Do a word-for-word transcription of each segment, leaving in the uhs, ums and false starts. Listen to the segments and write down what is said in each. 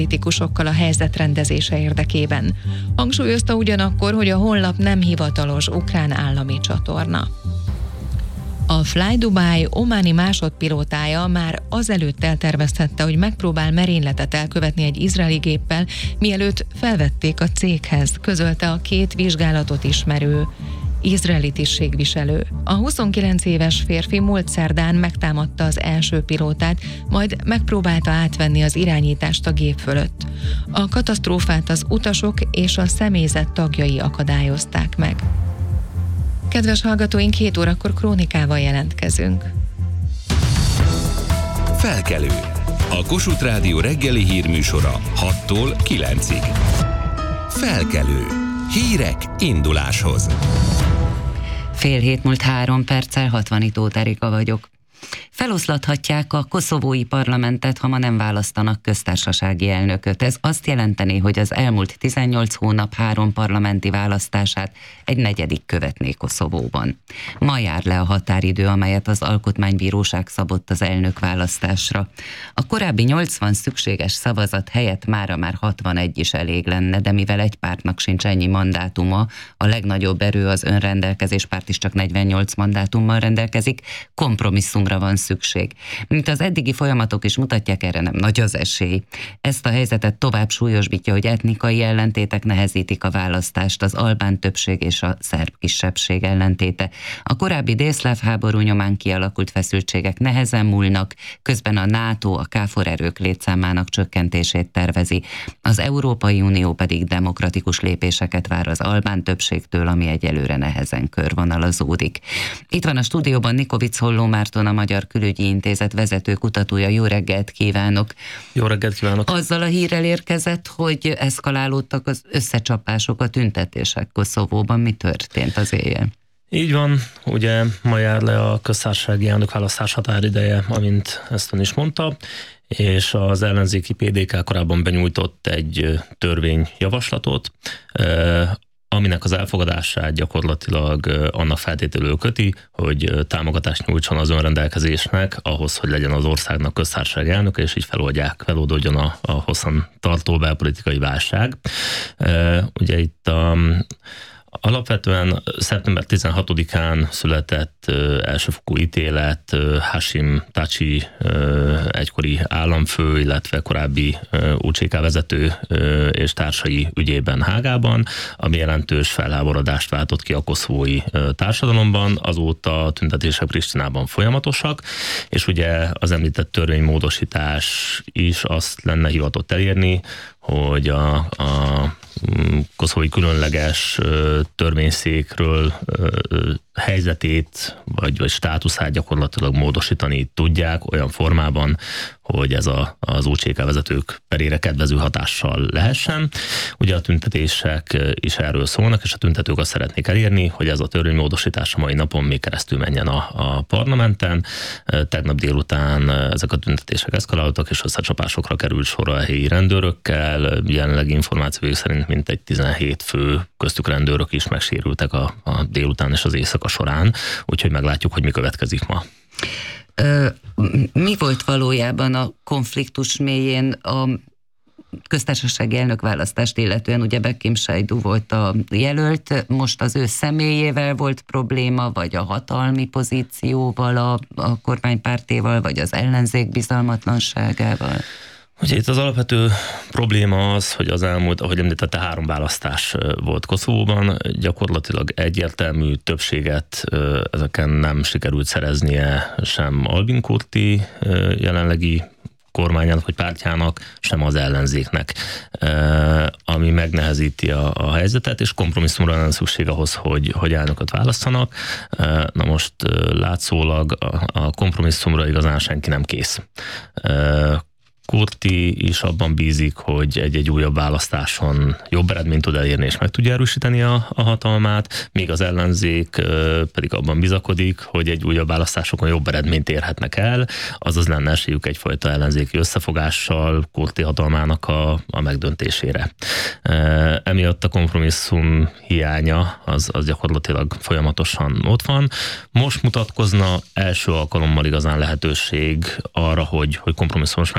politikusokkal a helyzet rendezése érdekében. Hangsúlyozta ugyanakkor, hogy a honlap nem hivatalos ukrán állami csatorna. A Fly Dubai ománi másodpilótája már azelőtt eltervezhette, hogy megpróbál merényletet elkövetni egy izraeli géppel, mielőtt felvették a céghez, közölte a két vizsgálatot ismerő izraeli tisztségviselő. A huszonkilenc éves férfi múlt szerdán megtámadta az első pilótát, majd megpróbálta átvenni az irányítást a gép fölött. A katasztrófát az utasok és a személyzet tagjai akadályozták meg. Kedves hallgatóink, hét órakor krónikával jelentkezünk. Felkelő. A Kossuth Rádió reggeli hírműsora hattól kilencig. Felkelő. Hírek induláshoz. Fél hét múlt három perccel, Hatvanitó Erika vagyok. Feloszlathatják a koszovói parlamentet, ha ma nem választanak köztársasági elnököt. Ez azt jelenteni, hogy az elmúlt tizennyolc hónap három parlamenti választását egy negyedik követné Koszovóban. Ma jár le a határidő, amelyet az Alkotmánybíróság szabott az elnök választásra. A korábbi nyolcvan szükséges szavazat helyett mára már hatvanegy is elég lenne, de mivel egy pártnak sincs ennyi mandátuma, a legnagyobb erő, az önrendelkezés párt is csak negyvennyolc mandátummal rendelkezik, kompromisszumra van szükség. Mint az eddigi folyamatok is mutatják, erre nem nagy az esély. Ezt a helyzetet tovább súlyosbítja, hogy etnikai ellentétek nehezítik a választást, az albán többség és a szerb kisebbség ellentéte. A korábbi délszláv háború nyomán kialakult feszültségek nehezen múlnak, közben a NATO a káfor erők létszámának csökkentését tervezi. Az Európai Unió pedig demokratikus lépéseket vár az albán többségtől, ami egyelőre nehezen körvonalazódik. Itt van a stúdióban Nikovics Holló Márton, a Magyar Külügyi Intézet vezető kutatója. Jó reggelt kívánok! Jó reggelt kívánok! Azzal a hírrel érkezett, hogy eszkalálódtak az összecsapások, a tüntetések Koszovóban. Mi történt az éjjel? Így van, ugye ma jár le a köztársasági elnökválasztás határideje, amint ezt ön is mondta, és az ellenzéki pé dé ká korábban benyújtott egy törvényjavaslatot, aminek az elfogadását gyakorlatilag annak feltételül köti, hogy támogatást nyújtson az önrendelkezésnek ahhoz, hogy legyen az országnak köztársasági elnöke, és így feloldják, feloldódjon a, a hosszan tartó belpolitikai válság. Ugye itt a alapvetően szeptember tizenhatodikán született uh, elsőfokú ítélet uh, Hashim Thaçi uh, egykori államfő, illetve korábbi uh, u cé ká vezető uh, és társai ügyében Hágában, ami jelentős felháborodást váltott ki a koszovói uh, társadalomban. Azóta a tüntetések Pristinában folyamatosak, és ugye az említett törvénymódosítás is azt lenne hivatott elérni, hogy a, a koszovói különleges törvényszékről helyzetét vagy, vagy státuszát gyakorlatilag módosítani tudják olyan formában, hogy ez a, az u cé ká vezetők perére kedvező hatással lehessen. Ugye a tüntetések is erről szólnak, és a tüntetők azt szeretnék elérni, hogy ez a törvénymódosítás a mai napon még keresztül menjen a, a parlamenten. Tegnap délután ezek a tüntetések eszkalálódtak, és összecsapásokra került sor a helyi rendőrökkel. Jelenleg információi szerint mintegy tizenhét fő, köztük rendőrök is megsérültek a, a délután és az éjszaka során, úgyhogy meglátjuk, hogy mi következik ma. Mi volt valójában a konfliktus mélyén a köztársasági elnökválasztást illetően? Ugye Bekim Sajdu volt a jelölt, most az ő személyével volt probléma, vagy a hatalmi pozícióval, a, a kormánypártéval, vagy az ellenzék bizalmatlanságával? Ugye itt az alapvető probléma az, hogy az elmúlt, ahogy említette, három választás volt Koszovóban, gyakorlatilag egyértelmű többséget ezeken nem sikerült szereznie sem Albin Kurti jelenlegi kormányának vagy pártjának, sem az ellenzéknek, ami megnehezíti a, a helyzetet, és kompromisszumra lenne szükség ahhoz, hogy, hogy elnököt választanak. Na most látszólag a, a kompromisszumra igazán senki nem kész. Kurti is abban bízik, hogy egy-egy újabb választáson jobb eredményt tud elérni, és meg tudja erősíteni a, a hatalmát, míg az ellenzék pedig abban bizakodik, hogy egy újabb választásokon jobb eredményt érhetnek el, azaz lenne esélyük egyfajta ellenzéki összefogással Kurti hatalmának a, a megdöntésére. Emiatt a kompromisszum hiánya az, az gyakorlatilag folyamatosan ott van. Most mutatkozna első alkalommal igazán lehetőség arra, hogy, hogy kompromisszumos megoldás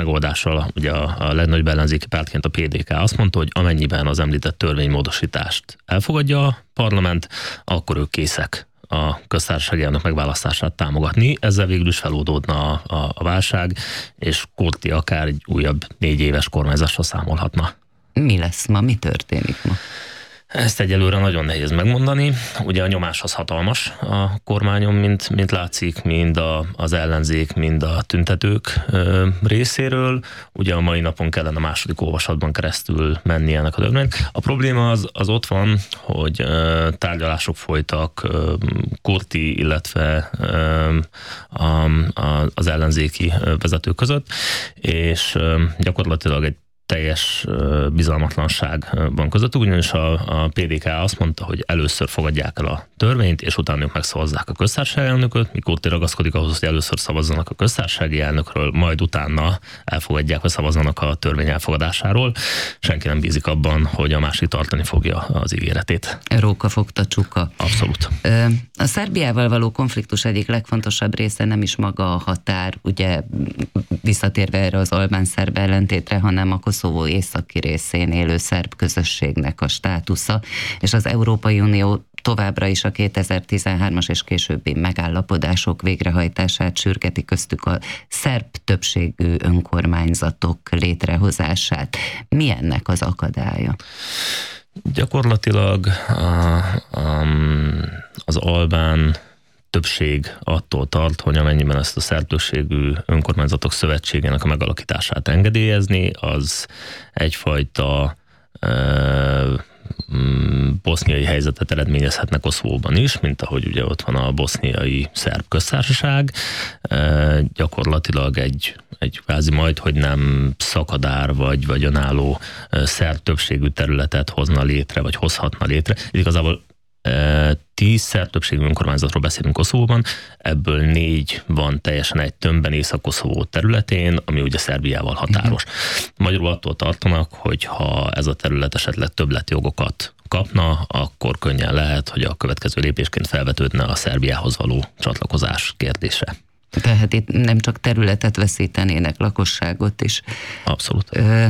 szavazással, ugye a, a legnagyobb ellenzéki pártként a pé dé ká azt mondta, hogy amennyiben az említett törvénymódosítást elfogadja a parlament, akkor ők készek a köztársasági elnök megválasztását támogatni. Ezzel végül is feloldódna a, a, a válság, és Kurti akár egy újabb négy éves kormányzásra számolhatna. Mi lesz ma? Mi történik ma? Ezt egyelőre nagyon nehéz megmondani. Ugye a nyomás az hatalmas a kormányon, mint, mint látszik, mind a, az ellenzék, mind a tüntetők ö, részéről. Ugye a mai napon kellene a második olvasatban keresztül menni ennek a döntőnek. A probléma az, az ott van, hogy ö, tárgyalások folytak ö, Kurti, illetve ö, a, a, az ellenzéki vezetők között, és ö, gyakorlatilag egy teljes bizalmatlanság van közöttük, ugyanis a, a pé dé ká azt mondta, hogy először fogadják el a törvényt, és utána ők megszavazzák a köztársasági elnököt, mikor Kurti ragaszkodik ahhoz, hogy először szavazzanak a köztársasági elnökről, majd utána elfogadják, hogy szavazzanak a törvény elfogadásáról. Senki nem bízik abban, hogy a másik tartani fogja az ígéretét. Róka fogta csuka. Abszolút. A Szerbiával való konfliktus egyik legfontosabb része nem is maga a határ, ugye visszatérve erre az albán-szerb ellentétre, hanem a Koszovó északi részén élő szerb közösségnek a státusza, és az Európai Unió továbbra is a kétezer-tizenhármas és későbbi megállapodások végrehajtását sürgeti, köztük a szerb többségű önkormányzatok létrehozását. Mi ennek az akadálya? Gyakorlatilag a, a, az albán többség attól tart, hogy amennyiben ezt a szerb többségű önkormányzatok szövetségének a megalakítását engedélyezni, az egyfajta e, boszniai helyzetet eredményezhetne Koszovóban is, mint ahogy ugye ott van a boszniai szerb köztársaság. E, gyakorlatilag egy, egy kvázi majd, hogy nem szakadár vagy, vagy önálló szerb többségű területet hozna létre, vagy hozhatna létre. Ez igazából tíz szerb többségű önkormányzatról beszélünk Koszovóban, ebből négy van teljesen egy tömbben Észak-Koszovó területén, ami ugye Szerbiával határos. Magyarul attól tartanak, hogy ha ez a terület esetleg többletjogokat kapna, akkor könnyen lehet, hogy a következő lépésként felvetődne a Szerbiához való csatlakozás kérdése. Tehát itt nem csak területet veszítenének, lakosságot is. Abszolút. Ö-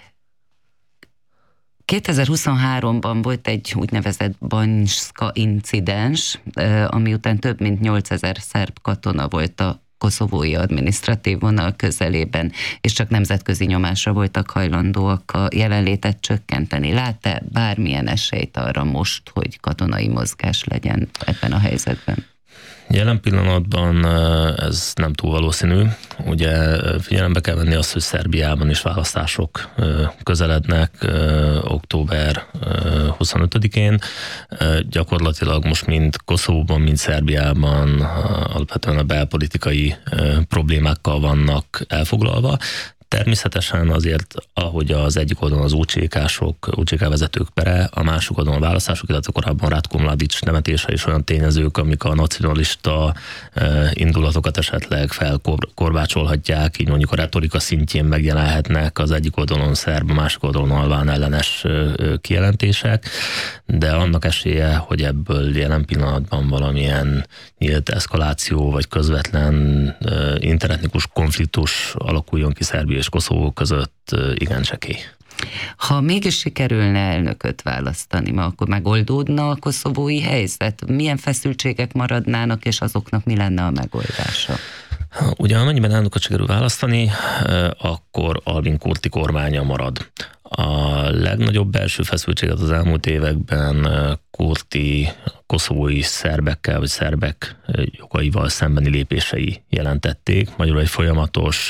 kétezer-huszonháromban volt egy úgynevezett Banjska incidens, ami után több mint nyolcezer szerb katona volt a koszovói adminisztratív vonal közelében, és csak nemzetközi nyomásra voltak hajlandóak a jelenlétet csökkenteni. Lát-e bármilyen esélyt arra most, hogy katonai mozgás legyen ebben a helyzetben? Jelen pillanatban ez nem túl valószínű. Ugye figyelembe kell venni azt, hogy Szerbiában is választások közelednek október huszonötödikén. Gyakorlatilag most mind Koszovóban, mind Szerbiában alapvetően a belpolitikai problémákkal vannak elfoglalva. Természetesen azért, ahogy az egyik oldalon az u cé ká-sok, u cé ká vezetők pere, a másik oldalon a választások, illetve korábban Ratko Mladic nevetése is olyan tényezők, amik a nacionalista indulatokat esetleg felkorbácsolhatják, így mondjuk a retorika szintjén megjelenhetnek az egyik oldalon szerb, a másik oldalon albán ellenes kijelentések, de annak esélye, hogy ebből jelen pillanatban valamilyen nyílt eszkaláció, vagy közvetlen interetnikus konfliktus alakuljon ki Szerbia és Koszovó között, igen csekély. Ha mégis sikerülne elnököt választani ma, akkor megoldódna a koszovói helyzet? Milyen feszültségek maradnának, és azoknak mi lenne a megoldása? Ugye amennyiben elnököt sikerül választani, akkor Albin Kurti kormánya marad. A legnagyobb belső feszültséget az elmúlt években Kurti koszovói szerbekkel, vagy szerbek jogaival szembeni lépései jelentették. Magyarul egy folyamatos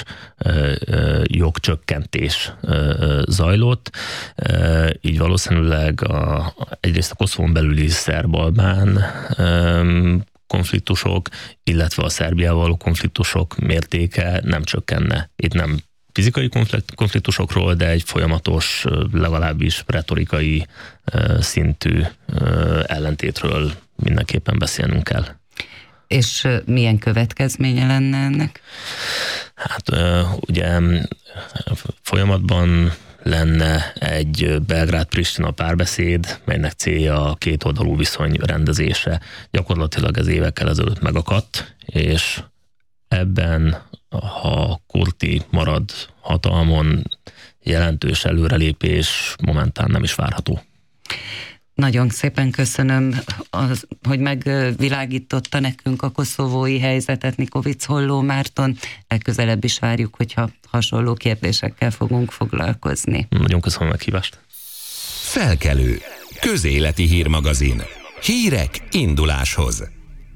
jogcsökkentés zajlott. Így valószínűleg a, egyrészt a Koszovón belüli szerb-albán konfliktusok, illetve a Szerbiával való konfliktusok mértéke nem csökkenne. Itt nem fizikai konfliktusokról, de egy folyamatos, legalábbis retorikai szintű ellentétről mindenképpen beszélnünk kell. És milyen következménye lenne ennek? Hát ugye folyamatban lenne egy Belgrád-Pristina párbeszéd, melynek célja a kétoldalú viszony rendezése. Gyakorlatilag ez évekkel ezelőtt megakadt, és ebben ha Kurti marad hatalmon, jelentős előrelépés momentán nem is várható. Nagyon szépen köszönöm, az, hogy megvilágította nekünk a koszovói helyzetet Nikovic Holló Márton. Legközelebb is várjuk, hogyha hasonló kérdésekkel fogunk foglalkozni. Nagyon köszönöm a meghívást. Felkelő. Közéleti hírmagazin. Hírek induláshoz.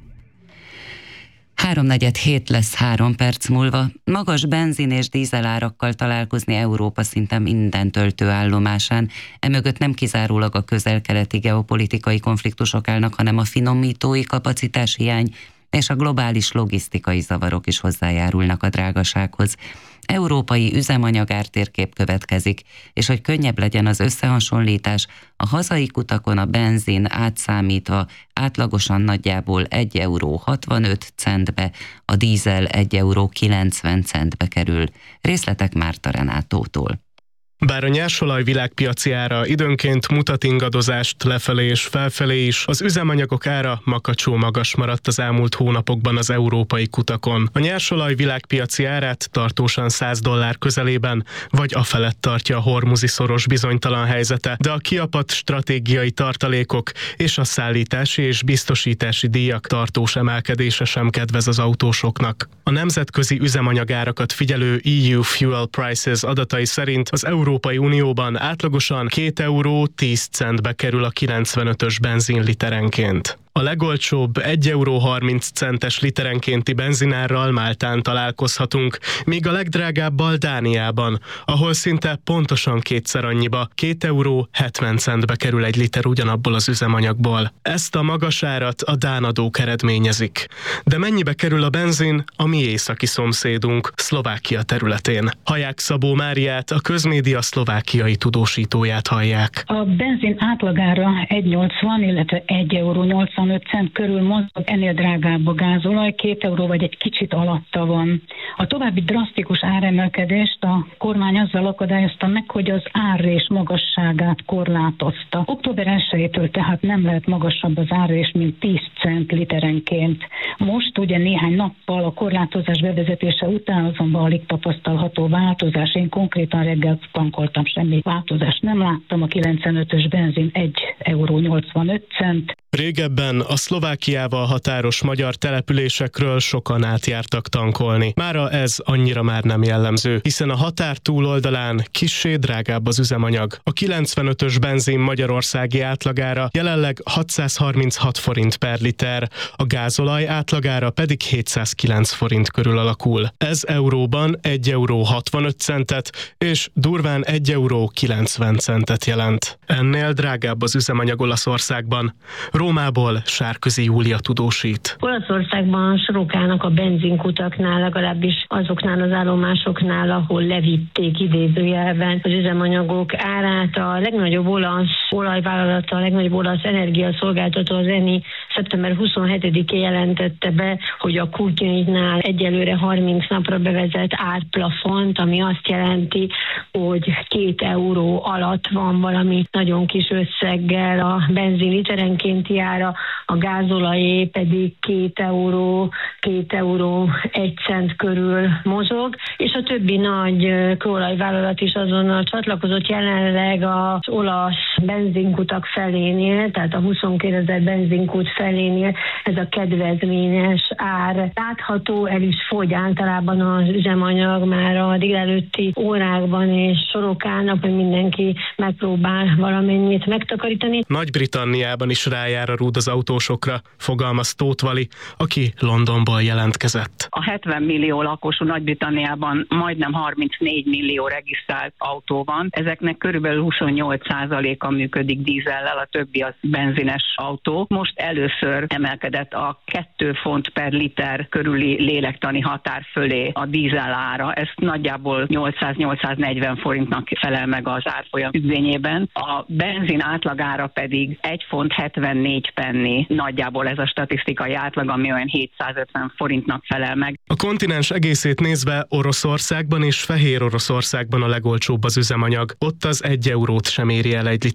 Háromnegyed hét lesz három perc múlva. Magas benzin és dízelárakkal találkozni Európa szinte minden töltőállomásán. Emögött nem kizárólag a közel-keleti geopolitikai konfliktusok állnak, hanem a finomítói kapacitás hiány és a globális logisztikai zavarok is hozzájárulnak a drágasághoz. Európai üzemanyagártérkép következik, és hogy könnyebb legyen az összehasonlítás, a hazai kutakon a benzin átszámítva átlagosan nagyjából egy euró hatvanöt centbe, a dízel egy euró kilencven centbe kerül. Részletek Márta Renátótól. Bár a nyersolaj világpiaci ára időnként mutat ingadozást lefelé és felfelé is, az üzemanyagok ára makacsó magas maradt az elmúlt hónapokban az európai kutakon. A nyersolaj világpiaci árát tartósan száz dollár közelében, vagy afelett tartja a hormuzi szoros bizonytalan helyzete, de a kiapadt stratégiai tartalékok és a szállítási és biztosítási díjak tartós emelkedése sem kedvez az autósoknak. A nemzetközi üzemanyagárakat figyelő é u Fuel Prices adatai szerint az Európai Unióban átlagosan két euró tíz centbe kerül a kilencvenötös benzin literenként. A legolcsóbb egy euró harminc centes literenkénti benzinárral Máltán találkozhatunk, míg a legdrágábbal Dániában, ahol szinte pontosan kétszer annyiba, két euró hetven centbe kerül egy liter ugyanabból az üzemanyagból. Ezt a magas árat a dán adók eredményezik. De mennyibe kerül a benzin a mi északi szomszédunk, Szlovákia területén? Hallják Szabó Máriát, a Közmédia szlovákiai tudósítóját hallják. A benzin átlagára egy nyolcvan, illetve egy euró nyolcvanöt cent körül mozog, ennél drágább a gázolaj, két euró vagy egy kicsit alatta van. A további drasztikus áremelkedést a kormány azzal akadályozta meg, hogy az árrés magasságát korlátozta. október elsejétől tehát nem lehet magasabb az árrés, mint tíz cent literenként. Most ugye néhány nappal a korlátozás bevezetése után azonban alig tapasztalható változás. Én konkrétan reggel tankoltam, semmi változást nem láttam. A kilencvenötös benzin egy euró nyolcvanöt cent. Régebben a Szlovákiával határos magyar településekről sokan átjártak tankolni. Mára ez annyira már nem jellemző, hiszen a határ túloldalán kissé drágább az üzemanyag. A kilencvenötös benzin magyarországi átlagára jelenleg hatszázharminchat forint per liter, a gázolaj átlagára pedig hétszázkilenc forint körül alakul. Ez euróban egy euró hatvanöt centet és durván egy euró kilencven centet jelent. Ennél drágább az üzemanyag Olaszországban. Rómából Sárközi Júlia tudósít. Olaszországban Sorokának a benzinkutaknál, legalábbis azoknál az állomásoknál, ahol levitték idézőjelben az üzemanyagok árát, a legnagyobb olasz olajvállalata, a legnagyobb olasz energiaszolgáltató, az ENI szeptember huszonhetedikén jelentette be, hogy a Kutyinál egyelőre harminc napra bevezett árplafont, ami azt jelenti, hogy két euró alatt van valami nagyon kis összeggel a benzin literenkénti ára, a gázolajé pedig két euró, két euró egy cent körül mozog, és a többi nagy kőolajvállalat is azonnal csatlakozott, jelenleg az olasz benzinkutak felénél, tehát a huszonkétezer benzinkút felénél ez a kedvezményes ár látható, el is fogy általában az üzemanyag már a délelőtti órákban, és Sorokának, hogy mindenki megpróbál valamennyit megtakarítani. Nagy-Britanniában is rájár a rúd az autósokra, fogalmaz Tóth Vali, aki Londonból jelentkezett. A hetven millió lakosú Nagy-Britanniában majdnem harmincnégy millió regisztrált autó van. Ezeknek körülbelül huszonnyolc százaléka működik dízellel, a többi az benzines autó. Most először emelkedett a két font per liter körüli lélektani határ fölé a dízel ára. Ez nagyjából nyolcszáz-nyolcszáznegyven forintnak felel meg az árfolyam függvényében. A benzin átlagára pedig egy font hetvennégy penni. Nagyjából ez a statisztikai átlag, ami olyan hétszázötven forintnak felel meg. A kontinens egészét nézve Oroszországban és Fehér Oroszországban a legolcsóbb az üzemanyag. Ott az egy eurót sem éri el egy liter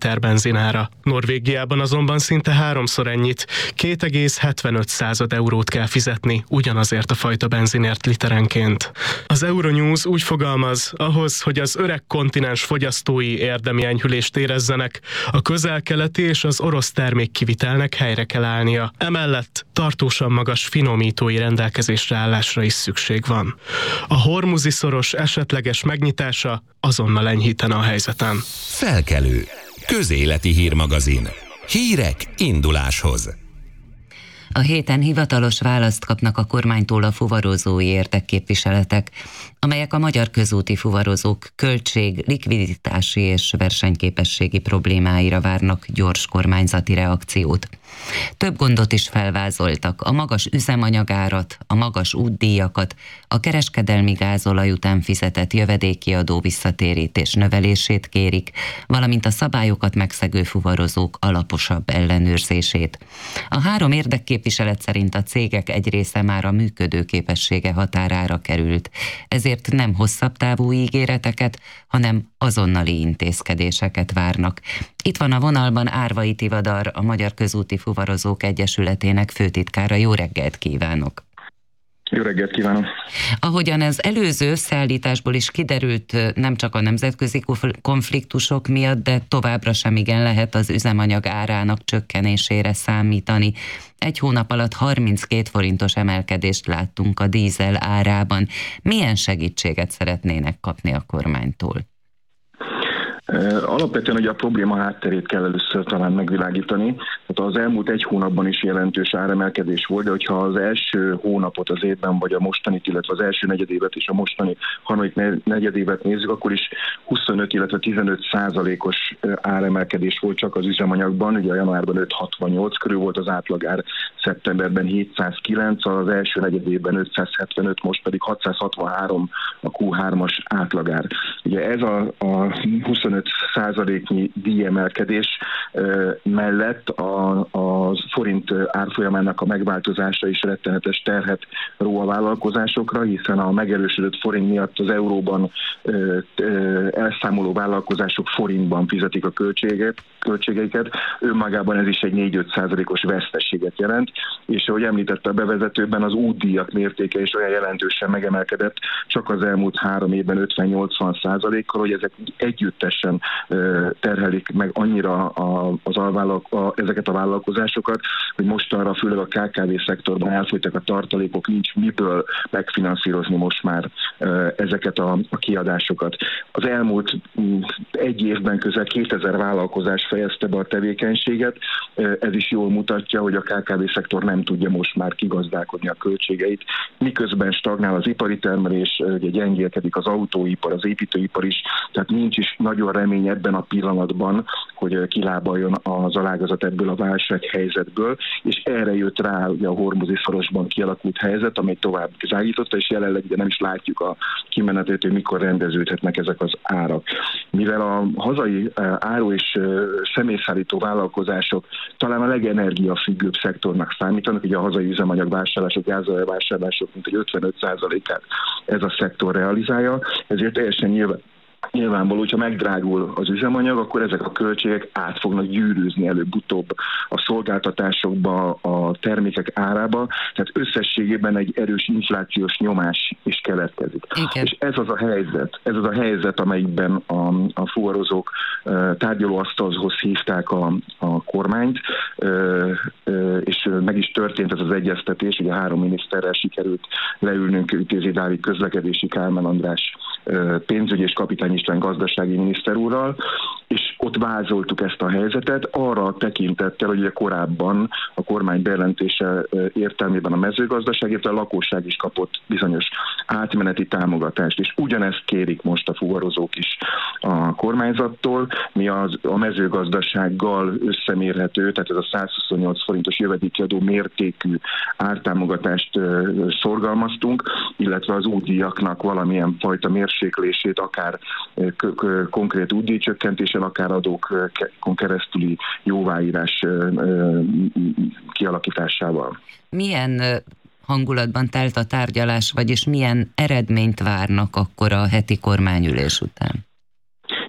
liter benzinára. Norvégiában azonban szinte háromszor ennyit, két egész hetvenöt század eurót kell fizetni ugyanazért a fajta benzinért literenként. Az Euronews úgy fogalmaz, ahhoz, hogy az öreg kontinens fogyasztói érdemi enyhülést érezzenek, a közel-keleti és az orosz termékkivitelnek helyre kell állnia. Emellett tartósan magas finomítói rendelkezésre állásra is szükség van. A hormuzi szoros esetleges megnyitása azonnal enyhítene a helyzeten. Felkelő. Közéleti hírmagazin. Hírek induláshoz. A héten hivatalos választ kapnak a kormánytól a fuvarozói érdekképviseletek, amelyek a magyar közúti fuvarozók költség, likviditási és versenyképességi problémáira várnak gyors kormányzati reakciót. Több gondot is felvázoltak, a magas üzemanyagárat, a magas útdíjakat, a kereskedelmi gázolaj után fizetett jövedéki adó visszatérítés növelését kérik, valamint a szabályokat megszegő fuvarozók alaposabb ellenőrzését. A három érdekképviselet szerint a cégek egy része már a működőképessége határára került, ezért nem hosszabb távú ígéreteket, hanem azonnali intézkedéseket várnak. Itt van a vonalban Árvai Tivadar, a Magyar Közúti Fuvarozók Egyesületének főtitkára. Jó reggelt kívánok! Jó reggelt kívánok! Ahogyan az előző összeállításból is kiderült, nem csak a nemzetközi konfliktusok miatt, de továbbra sem igen lehet az üzemanyag árának csökkenésére számítani. Egy hónap alatt harminckét forintos emelkedést láttunk a dízel árában. Milyen segítséget szeretnének kapni a kormánytól? Alapvetően ugye a probléma hátterét kell először talán megvilágítani. Tehát az elmúlt egy hónapban is jelentős áremelkedés volt, de hogyha az első hónapot az évben, vagy a mostanit, illetve az első negyedévet és a mostani harmadik negyedévet nézzük, akkor is huszonöt, illetve tizenöt százalékos áremelkedés volt csak az üzemanyagban. Ugye a januárban öt hatvannyolc körül volt az átlagár, szeptemberben hétszázkilenc, az első negyedében ötszázhetvenöt, most pedig hatszázhatvanhárom a kú hármas átlagár. Ugye ez a, a huszonöt százaléknyi díjemelkedés mellett a, a forint árfolyamának a megváltozása is rettenetes terhet ró a vállalkozásokra, hiszen a megerősödött forint miatt az euróban elszámoló vállalkozások forintban fizetik a költséget, költségeiket. Önmagában ez is egy négy-öt százalékos veszteséget jelent, és ahogy említette a bevezetőben, az útdíjak mértéke is olyan jelentősen megemelkedett csak az elmúlt három évben ötven-nyolcvan százalékkal, hogy ezek együttesen terhelik meg annyira az alvállalk, a, ezeket a vállalkozásokat, hogy mostanra főleg a ká ká vé szektorban elfogytak a tartalékok, nincs miből megfinanszírozni most már ezeket a, a kiadásokat. Az elmúlt egy évben közel kétezer vállalkozás fejezte be a tevékenységet, ez is jól mutatja, hogy a ká ká vé szektor nem tudja most már kigazdálkodni a költségeit, miközben stagnál az ipari termelés, ugye gyengélkedik az autóipar, az építőipar is, tehát nincs is nagyon remény ebben a pillanatban, hogy kilábaljon az alágazat ebből a válsághelyzetből, és erre jött rá ugye a hormuzi szorosban kialakult helyzet, amely tovább zágította, és jelenleg ugye nem is látjuk a kimenetét, hogy mikor rendeződhetnek ezek az árak. Mivel a hazai áru- és személyszállító vállalkozások talán a legenergiafüggőbb szektornak számítanak, ugye a hazai üzemanyag vásárlások, gázolaj vásárlások mint egy ötvenöt százalékát ez a szektor realizálja, ezért teljesen nyilván Nyilvánvaló, hogyha megdrágul az üzemanyag, akkor ezek a költségek át fognak gyűrűzni előbb-utóbb a szolgáltatásokba, a termékek árába, tehát összességében egy erős inflációs nyomás is keletkezik. Igen. És ez az a helyzet, ez az a helyzet, amelyikben a, a fuvarozók tárgyalóasztalhoz hívták a, a kormányt, és meg is történt ez az egyeztetés, ugye három miniszterrel sikerült leülnünk, Ütézi Dávid közlekedési, Kálmán András pénzügyi és Kapitány István gazdasági miniszter úrral, és ott vázoltuk ezt a helyzetet, arra tekintettel, hogy ugye korábban a kormány bejelentése értelmében a mezőgazdaság, illetve a lakosság is kapott bizonyos átmeneti támogatást, és ugyanezt kérik most a fuvarozók is a kormányzattól, mi az a mezőgazdasággal összemérhető, tehát ez a százhuszonnyolc forintos jövedéki adó mértékű ártámogatást szorgalmaztunk, illetve az útdíjaknak valamilyen fajta mérséklését, akár konkrét útdíjcsökkentésen, akár adókon keresztüli jóváírás kialakításával. Milyen hangulatban telt a tárgyalás, vagyis milyen eredményt várnak akkor a heti kormányülés után?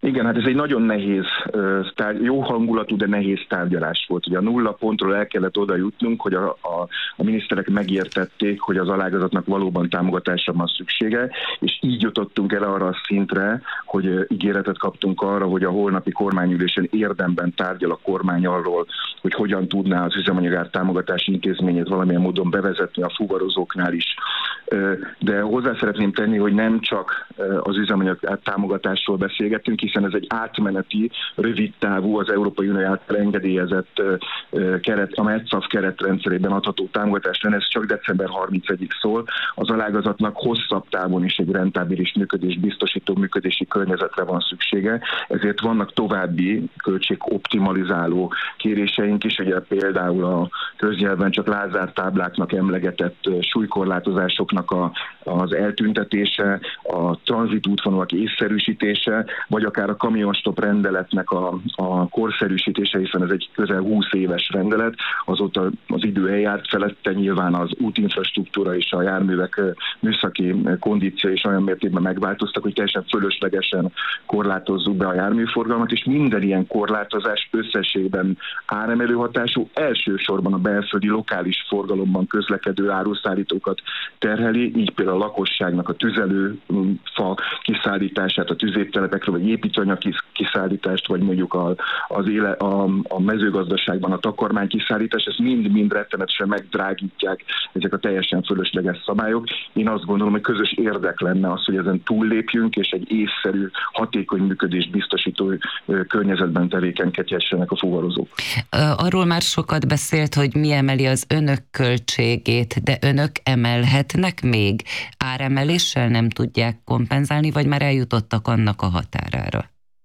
Igen, hát ez egy nagyon nehéz, jó hangulatú, de nehéz tárgyalás volt. Ugye a nulla pontról el kellett oda jutnunk, hogy a, a, a miniszterek megértették, hogy az alágazatnak valóban támogatásra van szüksége, és így jutottunk el arra a szintre, hogy ígéretet kaptunk arra, hogy a holnapi kormányülésen érdemben tárgyal a kormány arról, hogy hogyan tudná az üzemanyagár támogatási intézményét valamilyen módon bevezetni a fuvarozóknál is. De hozzá szeretném tenni, hogy nem csak az üzemanyag támogatásról beszélgetünk, hiszen ez egy átmeneti, rövid távú, az Európai Unió által engedélyezett keret, a METSZAV keretrendszerében adható támogatás, ez csak december harmincegyedikéig szól. Az alágazatnak hosszabb távon is egy rentábilis működés, biztosító működési környezetre van szüksége, ezért vannak további költségoptimalizáló kéréseink is, ugye például a köznyelven csak lázártábláknak emlegetett súlykorlátozásoknak a, az eltüntetése, a tranzitútvonalak észszerűsítése, vagy akár a kamionstop rendeletnek a, a korszerűsítése, hiszen ez egy közel húsz éves rendelet, azóta az idő eljárt felette, nyilván az útinfrastruktúra és a járművek műszaki kondíció is olyan mértékben megváltoztak, hogy teljesen fölöslegesen korlátozzuk be a járműforgalmat, és minden ilyen korlátozás összességben áremelő hatású, elsősorban a belföldi lokális forgalomban közlekedő áruszállítókat terheli, így például a lakosságnak a tüzelőfa kiszállítását, a tüzértelepekről, vagy építőanyag kiszállítást, vagy mondjuk a, az éle, a, a mezőgazdaságban a takarmány kiszállítás, ezt mind-mind rettenetesen megdrágítják ezek a teljesen fölösleges szabályok. Én azt gondolom, hogy közös érdek lenne az, hogy ezen túllépjünk, és egy észszerű, hatékony működést biztosító környezetben tevékenykedhessenek a fuvarozók. Arról már sokat beszélt, hogy mi emeli az önök költségét, de önök emelhetnek még? Áremeléssel nem tudják kompenzálni, vagy már eljutottak annak a határára?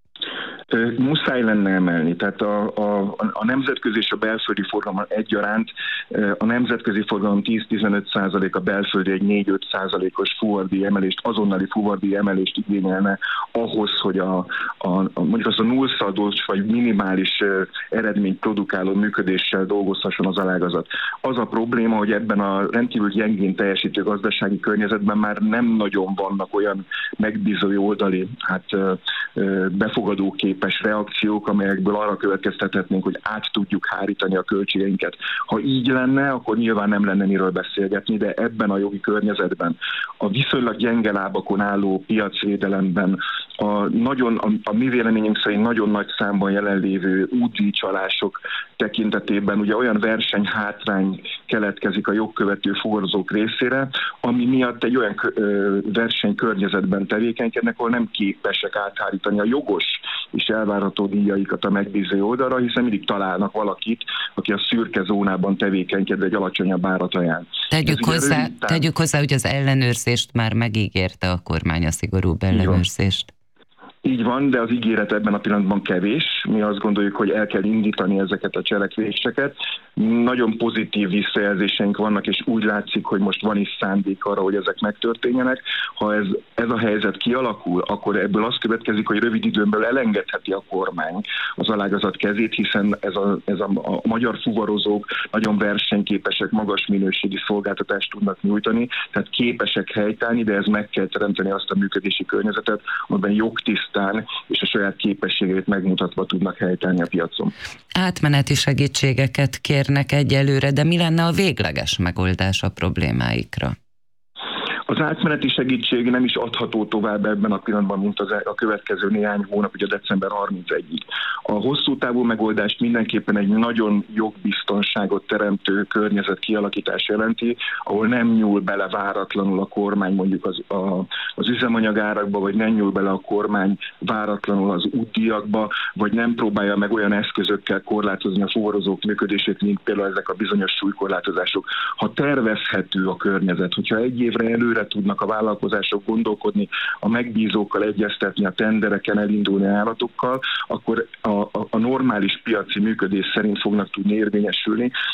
Muszáj lenne emelni. Tehát a, a, a nemzetközi és a belföldi forgalom egyaránt, a nemzetközi forgalom tíz-tizenöt százalék, a belföldi egy négy-öt százalékos fuvardi emelést, azonnali fuvardi emelést igényelne ahhoz, hogy a, a, a mondjuk azt a nullszaldós vagy minimális eredményt produkáló működéssel dolgozhasson az alágazat. Az a probléma, hogy ebben a rendkívül gyengén teljesítő gazdasági környezetben már nem nagyon vannak olyan megbízó oldali, hát befogadókép reakciók, amelyekből arra következtethetnénk, hogy át tudjuk hárítani a költségeinket. Ha így lenne, akkor nyilván nem lenne miről beszélgetni, de ebben a jogi környezetben, a viszonylag gyenge lábakon álló piacvédelemben, a, nagyon, a, a mi véleményünk szerint nagyon nagy számban jelenlévő útdíjcsalások tekintetében ugye olyan versenyhátrány keletkezik a jogkövető fuvarozók részére, ami miatt egy olyan versenykörnyezetben tevékenykednek, ahol nem képesek áthárítani a jogos és elvárható díjaikat a megbízó oldalra, hiszen mindig találnak valakit, aki a szürke zónában tevékenykedve egy alacsonyabb árat ajánl. Tegyük hozzá, rövid, tegyük hozzá, hogy az ellenőrzést már megígérte a kormány, a szigorúbb ellenőrzést. Így van, de az ígéret ebben a pillanatban kevés. Mi azt gondoljuk, hogy el kell indítani ezeket a cselekvéseket. Nagyon pozitív visszajelzéseink vannak, és úgy látszik, hogy most van is szándék arra, hogy ezek megtörténjenek. Ha ez, ez a helyzet kialakul, akkor ebből az következik, hogy rövid időn belül elengedheti a kormány az alágazat kezét, hiszen ez a, ez a, a magyar fuvarozók nagyon versenyképesek, magas minőségi szolgáltatást tudnak nyújtani, tehát képesek helytállni, de ez meg kell teremteni azt a működési környezetet, amiben jogtiszt és a saját képességét megmutatva tudnak helytállni a piacon. Átmeneti segítségeket kérnek egyelőre, de mi lenne a végleges megoldás a problémáikra? Az átmeneti segítség nem is adható tovább ebben a pillanatban, mint az a következő néhány hónap, ugye december harmincegyedikéig. A hosszú távú megoldást mindenképpen egy nagyon jogbiztonságot teremtő környezet kialakítás jelenti, ahol nem nyúl bele váratlanul a kormány mondjuk az, a, az üzemanyagárakba, vagy nem nyúl bele a kormány váratlanul az útdíjakba, vagy nem próbálja meg olyan eszközökkel korlátozni a fuvarozók működését, mint például ezek a bizonyos súlykorlátozások. Ha tervezhető a környezet, hogyha egy évre előre tudnak a vállalkozások gondolkodni, a megbízókkal egyeztetni, a tendereken elindulni állatokkal, akkor a, a, a normális piaci működés szerint fognak tudni érvényesülni, és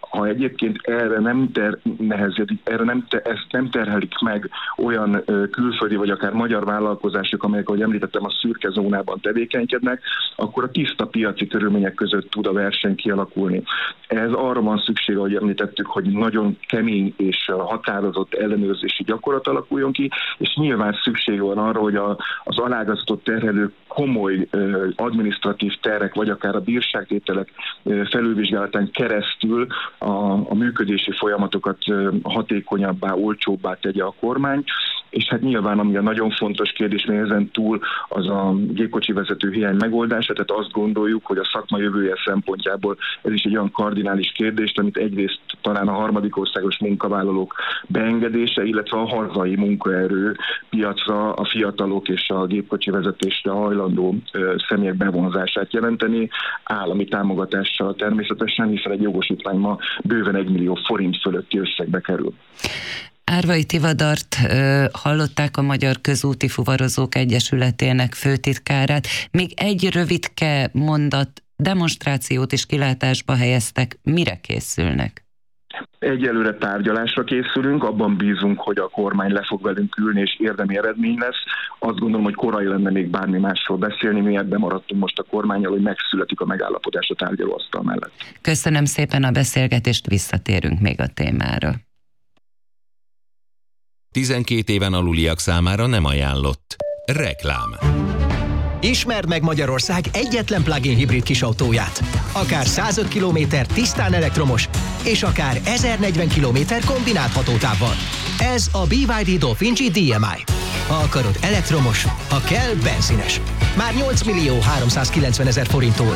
ha egyébként erre nem ter, nehezedik, erre nem, te, ezt nem terhelik meg olyan külföldi vagy akár magyar vállalkozások, amelyek, ahogy említettem, a szürke zónában tevékenykednek, akkor a tiszta piaci körülmények között tud a verseny kialakulni. Ez arra van szükség, ahogy említettük, hogy nagyon kemény és határozott ellenőrzési gyakorlat alakuljon ki, és nyilván szükség van arra, hogy a, az alágazatot terhelő komoly uh, adminisztratív terek, vagy akár a bírságtételek uh, felülvizsgálatán keresztül a, a működési folyamatokat uh, hatékonyabbá, olcsóbbá tegye a kormány, és hát nyilván, ami a nagyon fontos kérdés, még ezen túl, az a gépkocsi vezető hiány megoldása, tehát azt gondoljuk, hogy a szakma jövője szempontjából ez is egy olyan kardinális kérdés, amit egyrészt talán a harmadik országos munkavállalók beengedése, illetve a hazai munkaerő piacra a fiatalok és a gépkocsi vezetésre hajlandó személyek bevonzását jelenteni, állami támogatással természetesen, hiszen egy jogosítvány ma bőven egy millió forint fölötti összegbe kerül. Árvai Tivadart ö, hallották, a Magyar Közúti Fuvarozók Egyesületének főtitkárát. Még egy rövidke mondat, demonstrációt is kilátásba helyeztek. Mire készülnek? Egyelőre tárgyalásra készülünk, abban bízunk, hogy a kormány le fog velünk ülni, és érdemi eredmény lesz. Azt gondolom, hogy korai lenne még bármi másról beszélni, mi ebben maradtunk most a kormánnyal, hogy megszületik a megállapodás a tárgyalóasztal mellett. Köszönöm szépen a beszélgetést, visszatérünk még a témára. tizenkét éven aluliak számára nem ajánlott. Reklám. Ismerd meg Magyarország egyetlen plug-in hibrid kisautóját. Akár százöt kilométer tisztán elektromos, és akár ezernegyven kilométer kombinált hatótávval. Ez a bé vé dé Dolphin G dé em i. Ha akarod elektromos, ha kell benzines. Már nyolc millió háromszázkilencven ezer forinttól.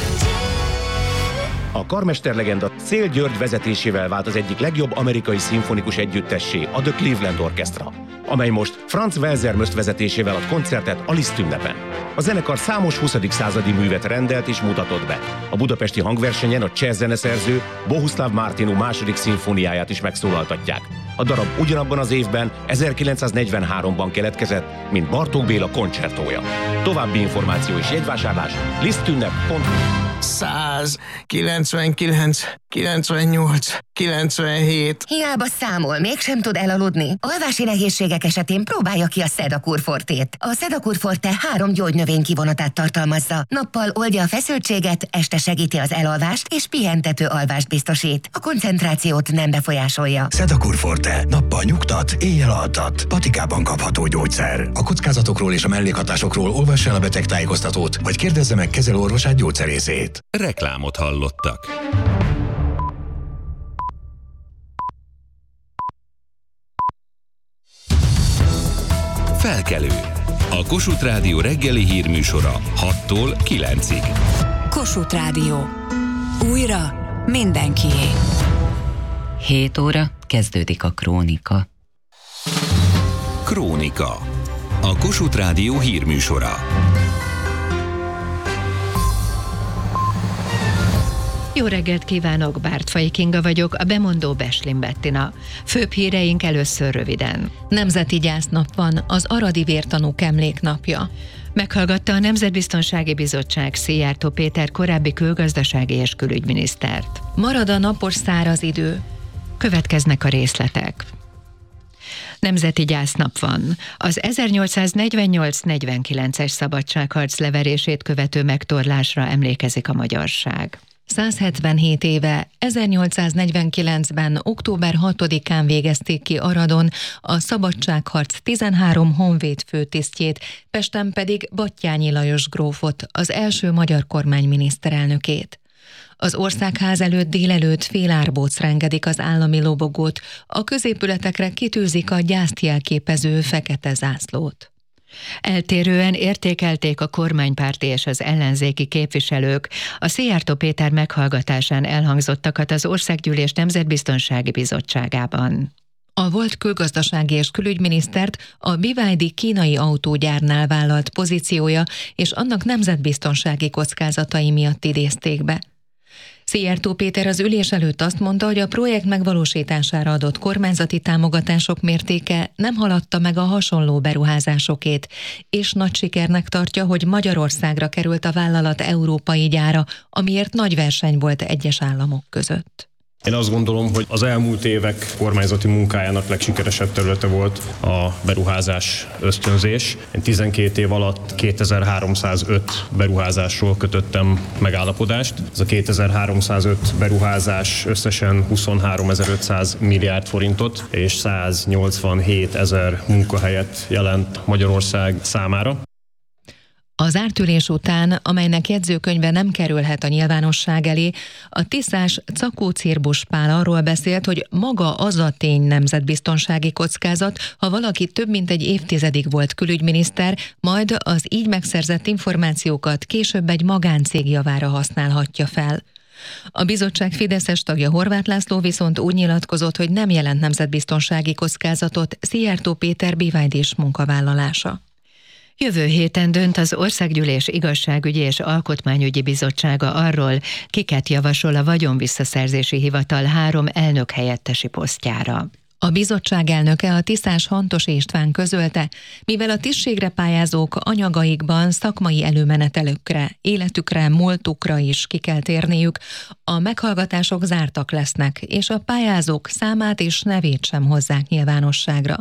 A karmesterlegenda Szél György vezetésével vált az egyik legjobb amerikai szimfonikus együttessé, a The Cleveland Orchestra, amely most Franz Welser Möst vezetésével ad koncertet a Liszt ünnepen. A zenekar számos huszadik századi művet rendelt és mutatott be. A budapesti hangversenyen a cseh zeneszerző Bohuslav Martinu második szimfóniáját is megszólaltatják. A darab ugyanabban az évben, ezerkilencszáznegyvenháromban keletkezett, mint Bartók Béla koncertója. További információ és jegyvásárlás lisztünnep pont hu. száz, kilencvenkilenc, kilencvennyolc, kilencvenhét. Hiába számol, mégsem tud elaludni? Alvási nehézségek esetén próbálja ki a Sedakur Fortét. A Sedakur Forte három gyógynövény kivonatát tartalmazza. Nappal oldja a feszültséget, este segíti az elalvást és pihentető alvást biztosít. A koncentrációt nem befolyásolja. Sedakur Forte. Nappal nyugtat, éjjel altat. Patikában kapható gyógyszer. A kockázatokról és a mellékhatásokról olvassa el a betegtájékoztatót, vagy kérdezze meg kezelőorvosát, gyógyszerészét. Reklámot hallottak. Felkelő. A Kossuth Rádió reggeli hírműsora hattól kilencig. Kossuth Rádió. Újra mindenkié. hét óra, kezdődik a Krónika. Krónika. A Kossuth Rádió hírműsora. Jó reggelt kívánok, Bártfai Kinga vagyok, a bemondó Beslin Bettina. Főbb híreink először röviden. Nemzeti gyásznap van, az aradi vértanúk emléknapja. Meghallgatta a Nemzetbiztonsági Bizottság Szijjártó Péter korábbi külgazdasági és külügyminisztert. Marad a napos száraz idő. Következnek a részletek. Nemzeti gyásznap van. Az ezernyolcszáznegyvennyolc negyvenkilences szabadságharc leverését követő megtorlásra emlékezik a magyarság. száz hetvenhét éve, ezernyolcszáznegyvenkilencben. október hatodikán végezték ki Aradon a szabadságharc tizenhárom honvéd főtisztjét, Pesten pedig Batthyány Lajos grófot, az első magyar kormány miniszterelnökét. Az országház előtt délelőtt fél árbócra engedik az állami lobogót, a középületekre kitűzik a gyászt jelképező fekete zászlót. Eltérően értékelték a kormánypárti és az ellenzéki képviselők a Szijjártó Péter meghallgatásán elhangzottakat az Országgyűlés Nemzetbiztonsági Bizottságában. A volt külgazdasági és külügyminisztert a bé vé dé kínai autógyárnál vállalt pozíciója és annak nemzetbiztonsági kockázatai miatt idézték be. Szijjártó Péter az ülés előtt azt mondta, hogy a projekt megvalósítására adott kormányzati támogatások mértéke nem haladta meg a hasonló beruházásokét, és nagy sikernek tartja, hogy Magyarországra került a vállalat európai gyára, amiért nagy verseny volt egyes államok között. Én azt gondolom, hogy az elmúlt évek kormányzati munkájának legsikeresebb területe volt a beruházás ösztönzés. Én tizenkét év alatt kétezer-háromszázöt beruházásról kötöttem megállapodást. Ez a kétezer-háromszázöt beruházás összesen huszonháromezer-ötszáz milliárd forintot és száznyolcvanhétezer munkahelyet jelent Magyarország számára. Az ártülés után, amelynek jegyzőkönyve nem kerülhet a nyilvánosság elé, a tiszás Czakó Cirbusz Pál arról beszélt, hogy maga az a tény nemzetbiztonsági kockázat, ha valaki több mint egy évtizedig volt külügyminiszter, majd az így megszerzett információkat később egy magáncég javára használhatja fel. A bizottság fideszes tagja Horváth László viszont úgy nyilatkozott, hogy nem jelent nemzetbiztonsági kockázatot Szijjártó Péter bivájdés munkavállalása. Jövő héten dönt az Országgyűlés Igazságügyi és Alkotmányügyi Bizottsága arról, kiket javasol a Vagyonvisszaszerzési Hivatal három elnökhelyettesi posztjára. A bizottság elnöke, a tisztás Hantos István közölte, mivel a tisztségre pályázók anyagaikban szakmai előmenetelükre, életükre, múltukra is ki kell térniük, a meghallgatások zártak lesznek, és a pályázók számát és nevét sem hozzák nyilvánosságra.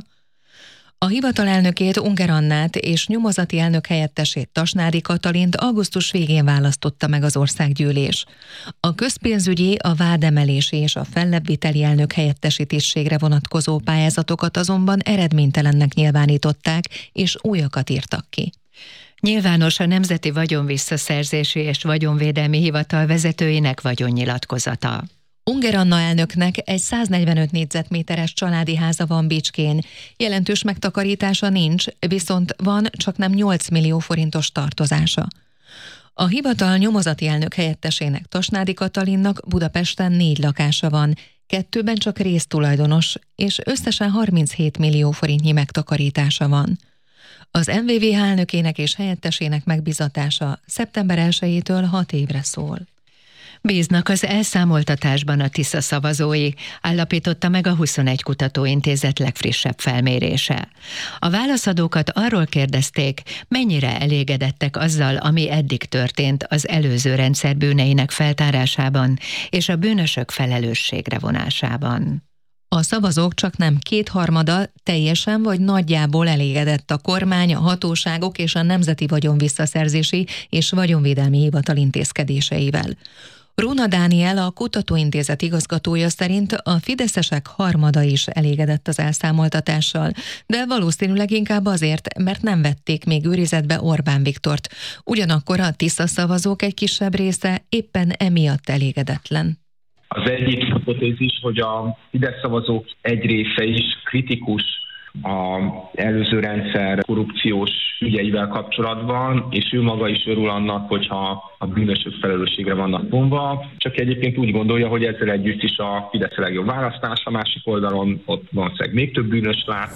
A hivatal elnökét, Unger Annát és nyomozati elnök helyettesét, Tasnádi Katalint augusztus végén választotta meg az országgyűlés. A közpénzügyi, a vádemelési és a fellebbviteli elnök helyettesi tisztségre vonatkozó pályázatokat azonban eredménytelennek nyilvánították, és újakat írtak ki. Nyilvános a Nemzeti Vagyonvisszaszerzési és Vagyonvédelmi Hivatal vezetőinek vagyonnyilatkozata. Unger Anna elnöknek egy száznegyvenöt négyzetméteres családi háza van Bicskén. Jelentős megtakarítása nincs, viszont van csaknem nyolc millió forintos tartozása. A hivatal nyomozati elnök helyettesének, Tasnádi Katalinnak Budapesten négy lakása van, kettőben csak résztulajdonos, és összesen harminchét millió forintnyi megtakarítása van. Az em vé vé há elnökének és helyettesének megbizatása szeptember elsejétől hat évre szól. Bíznak az elszámoltatásban a Tisza szavazói, állapította meg a huszonegy Kutatóintézet legfrissebb felmérése. A válaszadókat arról kérdezték, mennyire elégedettek azzal, ami eddig történt az előző rendszer bűneinek feltárásában és a bűnösök felelősségre vonásában. A szavazók csaknem kétharmada teljesen vagy nagyjából elégedett a kormány, a hatóságok és a Nemzeti Vagyonvisszaszerzési és Vagyonvédelmi Hivatal intézkedéseivel. Róna Dániel, a Kutatóintézet igazgatója szerint a fideszesek harmada is elégedett az elszámoltatással, de valószínűleg inkább azért, mert nem vették még őrizetbe Orbán Viktort. Ugyanakkor a Tisza szavazók egy kisebb része éppen emiatt elégedetlen. Az egyik hipotézis, hogy a Fidesz szavazók egy része is kritikus az előző rendszer korrupciós ügyeivel kapcsolatban, és ő maga is örül annak, hogyha a bűnösök felelősségre vannak vonva, csak egyébként úgy gondolja, hogy ezzel együtt is a Fidesz a legjobb választás, a másik oldalon ott valószínűleg még több bűnös lát.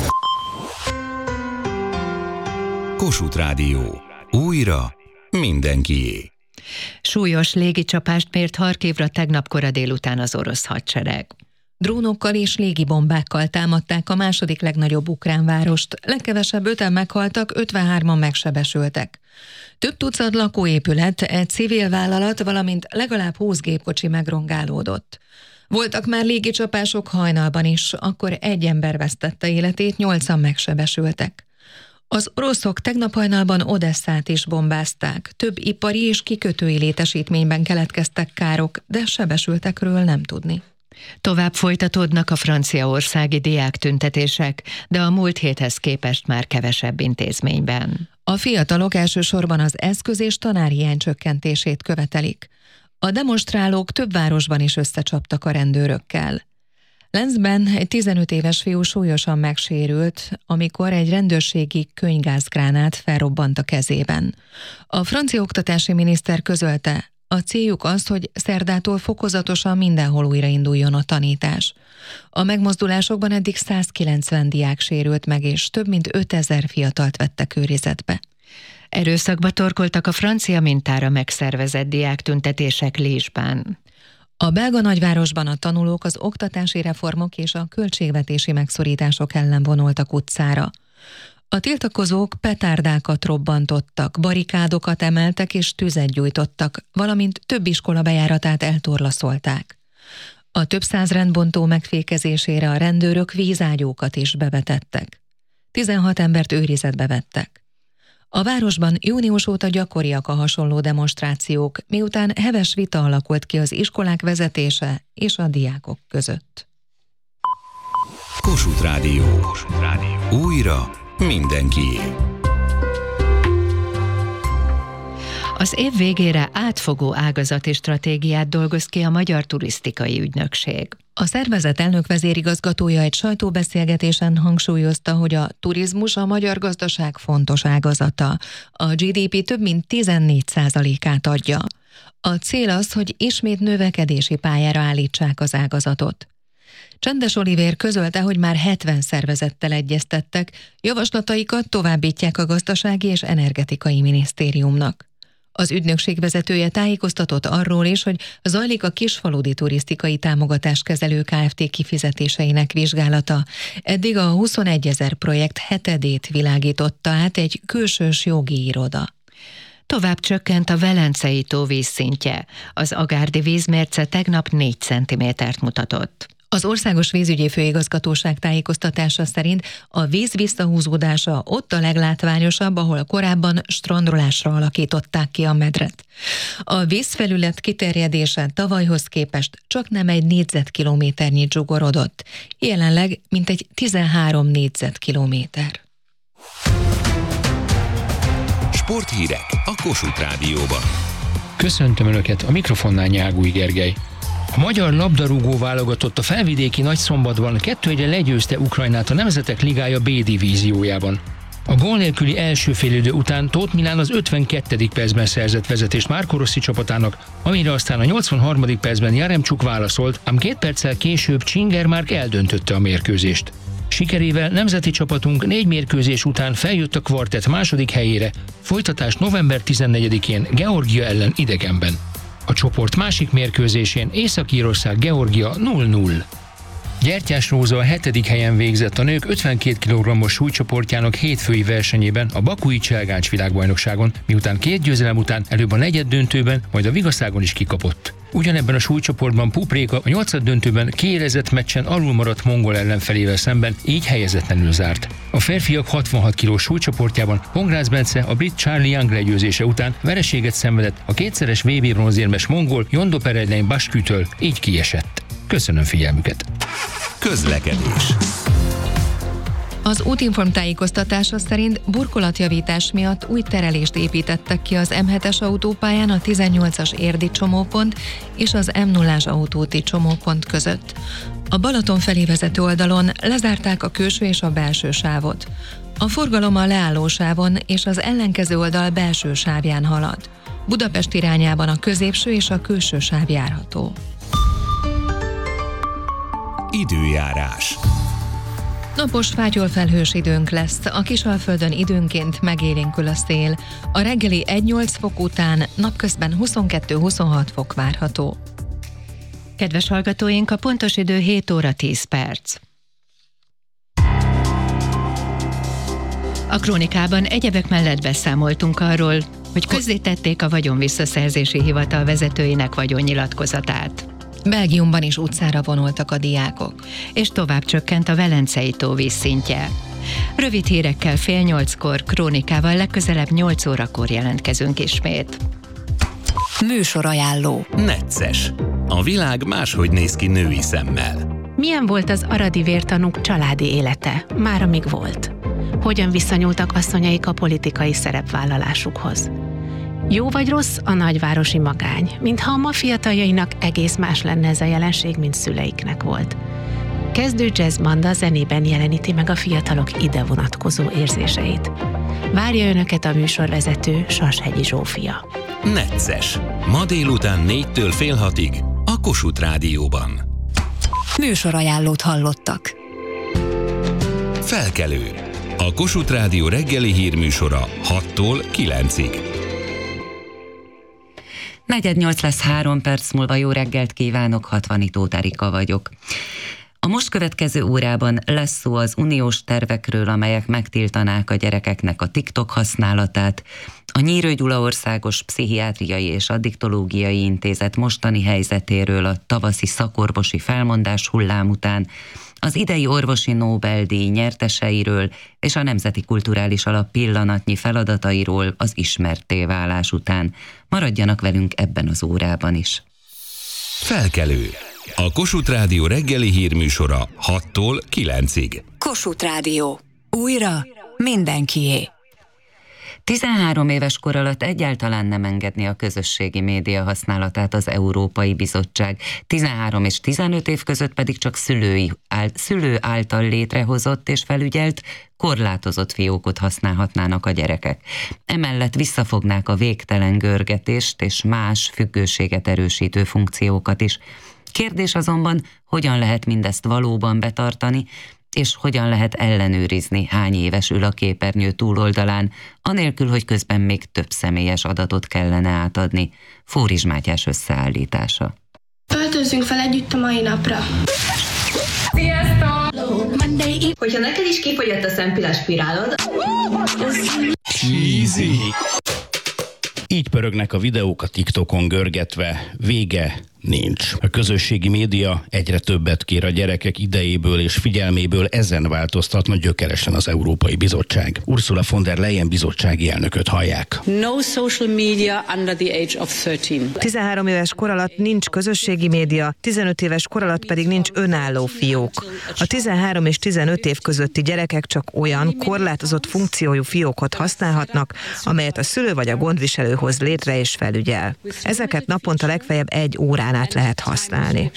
Kossuth Rádió. Újra mindenkié. Súlyos légicsapást mért Harkivra tegnap kora délután az orosz hadsereg. Drónokkal és légibombákkal támadták a második legnagyobb ukrán várost. Legkevesebb öten meghaltak, ötvenhárman megsebesültek. Több tucat lakóépület, egy civil vállalat, valamint legalább húsz gépkocsi megrongálódott. Voltak már légicsapások hajnalban is, akkor egy ember vesztette életét, nyolcan megsebesültek. Az oroszok tegnap hajnalban Odesszát is bombázták. Több ipari és kikötői létesítményben keletkeztek károk, de sebesültekről nem tudni. Tovább folytatódnak a franciaországi diáktüntetések, de a múlt héthez képest már kevesebb intézményben. A fiatalok elsősorban az eszköz- és tanárhiány csökkentését követelik. A demonstrálók több városban is összecsaptak a rendőrökkel. Lenzben egy tizenöt éves fiú súlyosan megsérült, amikor egy rendőrségi könygázgránát felrobbant a kezében. A francia oktatási miniszter közölte, a céljuk az, hogy szerdától fokozatosan mindenhol újrainduljon a tanítás. A megmozdulásokban eddig százkilencven diák sérült meg, és több mint ötezer fiatalt vettek őrizetbe. Erőszakba torkoltak a francia mintára megszervezett diáktüntetések Liésben. A belga nagyvárosban a tanulók az oktatási reformok és a költségvetési megszorítások ellen vonultak utcára. A tiltakozók petárdákat robbantottak, barikádokat emeltek és tüzet gyújtottak, valamint több iskola bejáratát eltorlaszolták. A több száz rendbontó megfékezésére a rendőrök vízágyúkat is bevetettek. tizenhat embert őrizetbe vettek. A városban június óta gyakoriak a hasonló demonstrációk, miután heves vita alakult ki az iskolák vezetése és a diákok között. Kossuth Rádió. Kossuth Rádió. Újra mindenkié. Az év végére átfogó ágazati stratégiát dolgoz ki a Magyar Turisztikai Ügynökség. A szervezet elnök vezérigazgatója egy sajtóbeszélgetésen hangsúlyozta, hogy a turizmus a magyar gazdaság fontos ágazata. A gé dé pé több mint tizennégy százalékát adja. A cél az, hogy ismét növekedési pályára állítsák az ágazatot. Csendes Olivér közölte, hogy már hetven szervezettel egyeztettek, javaslataikat továbbítják a Gazdasági és Energetikai Minisztériumnak. Az ügynökség vezetője tájékoztatott arról is, hogy zajlik a Kisfaludy Turisztikai Támogatáskezelő Kft. Kifizetéseinek vizsgálata. Eddig a huszonegyezer projekt hetedét világította át egy külsős jogi iroda. Tovább csökkent a Velencei tó vízszintje. Az agárdi vízmérce tegnap négy centimétert mutatott. Az Országos Vízügyi Főigazgatóság tájékoztatása szerint a víz visszahúzódása ott a leglátványosabb, ahol korábban strandolásra alakították ki a medret. A vízfelület kiterjedése tavalyhoz képest csak nem egy négyzetkilométernyi zsugorodott, jelenleg mintegy tizenhárom négyzetkilométer. Sporthírek a Kossuth Rádióban. Köszöntöm Önöket, a mikrofonnál Nyágúj Gergely. A magyar labdarúgó válogatott a felvidéki Nagyszombatban kettő egyre legyőzte Ukrajnát a Nemzetek Ligája B divíziójában. A gól nélküli első félidő után Tóth Milán az ötvenkettedik percben szerzett vezetést Marco Rossi csapatának, amire aztán a nyolcvanharmadik percben Jaremcsuk válaszolt, ám két perccel később Csinger Márk eldöntötte a mérkőzést. Sikerével nemzeti csapatunk négy mérkőzés után feljött a kvartett második helyére, folytatás november tizennegyedikén Georgia ellen idegenben. A csoport másik mérkőzésén Észak-Írország Georgia nulla nulla. Gyertyás Róza a hetedik helyen végzett a nők ötvenkét kilogrammos súlycsoportjának hétfői versenyében a bakui Cselgáncs világbajnokságon, miután két győzelem után előbb a negyed döntőben, majd a Vigaszágon is kikapott. Ugyanebben a súlycsoportban Pupréka a nyolcad döntőben kiélezett meccsen alulmaradt mongol ellenfelével szemben, így helyezetlenül zárt. A férfiak hatvanhat kilós súlycsoportjában Pongrácz Bence a brit Charlie Young legyőzése után vereséget szenvedett a kétszeres vé bé bronzérmes mongol Jondo Perednein Baskütől, így kiesett. Köszönöm figyelmüket! Közlekedés. Az Útinform tájékoztatása szerint burkolatjavítás miatt új terelést építettek ki az em hetes autópályán a tizennyolcas érdi csomópont és az em nullás autóúti csomópont között. A Balaton felé vezető oldalon lezárták a külső és a belső sávot. A forgalom a leálló sávon és az ellenkező oldal belső sávján halad. Budapest irányában a középső és a külső sáv járható. Időjárás. Napos, fátyolfelhős időnk lesz, a Kisalföldön időnként megélénkül a szél. A reggeli egy-nyolc fok után napközben huszonkettő-huszonhat fok várható. Kedves hallgatóink, a pontos idő hét óra tíz perc. A krónikában egyebek mellett beszámoltunk arról, hogy közzétették a Vagyonvisszaszerzési Hivatal vezetőinek vagyonnyilatkozatát. Belgiumban is utcára vonultak a diákok. És tovább csökkent a Velencei tó vízszintje. Rövid hírekkel fél nyolckor, krónikával legközelebb nyolc órakor jelentkezünk ismét. Műsorajánló. Necces. A világ máshogy néz ki női szemmel. Milyen volt az aradi vértanúk családi élete, már amíg volt? Hogyan viszonyultak asszonyaik a politikai szerepvállalásukhoz? Jó vagy rossz a nagyvárosi magány, mintha a ma fiataljainak egész más lenne ez a jelenség, mint szüleiknek volt. Kezdő jazzbanda zenében jeleníti meg a fiatalok ide vonatkozó érzéseit. Várja Önöket a műsorvezető Sashegyi Zsófia. Necces. Ma délután négytől fél hatig a Kossuth Rádióban. Műsorajánlót hallottak. Felkelő. A Kossuth Rádió reggeli hírműsora hattól kilencig. negyvennyolc lesz három perc múlva, jó reggelt kívánok, Hatvanyi Tóth Erika vagyok. A most következő órában lesz szó az uniós tervekről, amelyek megtiltanák a gyerekeknek a TikTok használatát, a Nyírő Gyula Országos Pszichiátriai és Addiktológiai Intézet mostani helyzetéről a tavaszi szakorvosi felmondás hullám után, az idei orvosi Nobel-díj nyerteseiről és a Nemzeti Kulturális Alap pillanatnyi feladatairól az ismertté válás után. Maradjanak velünk ebben az órában is. Felkelő. A Kossuth Rádió reggeli hírműsora hattól kilencig. Kossuth Rádió. Újra mindenkié. tizenhárom éves kor alatt egyáltalán nem engedni a közösségi média használatát az Európai Bizottság, tizenhárom és tizenöt év között pedig csak szülői, áll, szülő által létrehozott és felügyelt, korlátozott fiókot használhatnának a gyerekek. Emellett visszafognák a végtelen görgetést és más függőséget erősítő funkciókat is. Kérdés azonban, hogyan lehet mindezt valóban betartani, és hogyan lehet ellenőrizni, hány éves ül a képernyő túloldalán, anélkül, hogy közben még több személyes adatot kellene átadni. Fóris Mátyás összeállítása. Öltözzünk fel együtt a mai napra. Sziasztok! Hogyha neked is kifogyott a szempillás spirálod... Cheesy! Így pörögnek a videók a TikTokon görgetve, vége nincs. A közösségi média egyre többet kér a gyerekek idejéből és figyelméből, ezen változtatna gyökeresen az Európai Bizottság. Ursula von der Leyen bizottsági elnököt hallják. No social media under the age of thirteen. tizenhárom éves kor alatt nincs közösségi média, tizenöt éves kor alatt pedig nincs önálló fiók. A tizenhárom és tizenöt év közötti gyerekek csak olyan korlátozott funkciójú fiókot használhatnak, amelyet a szülő vagy a gondviselő hoz létre és felügyel. Ezeket naponta legfeljebb egy órán át lehet használni.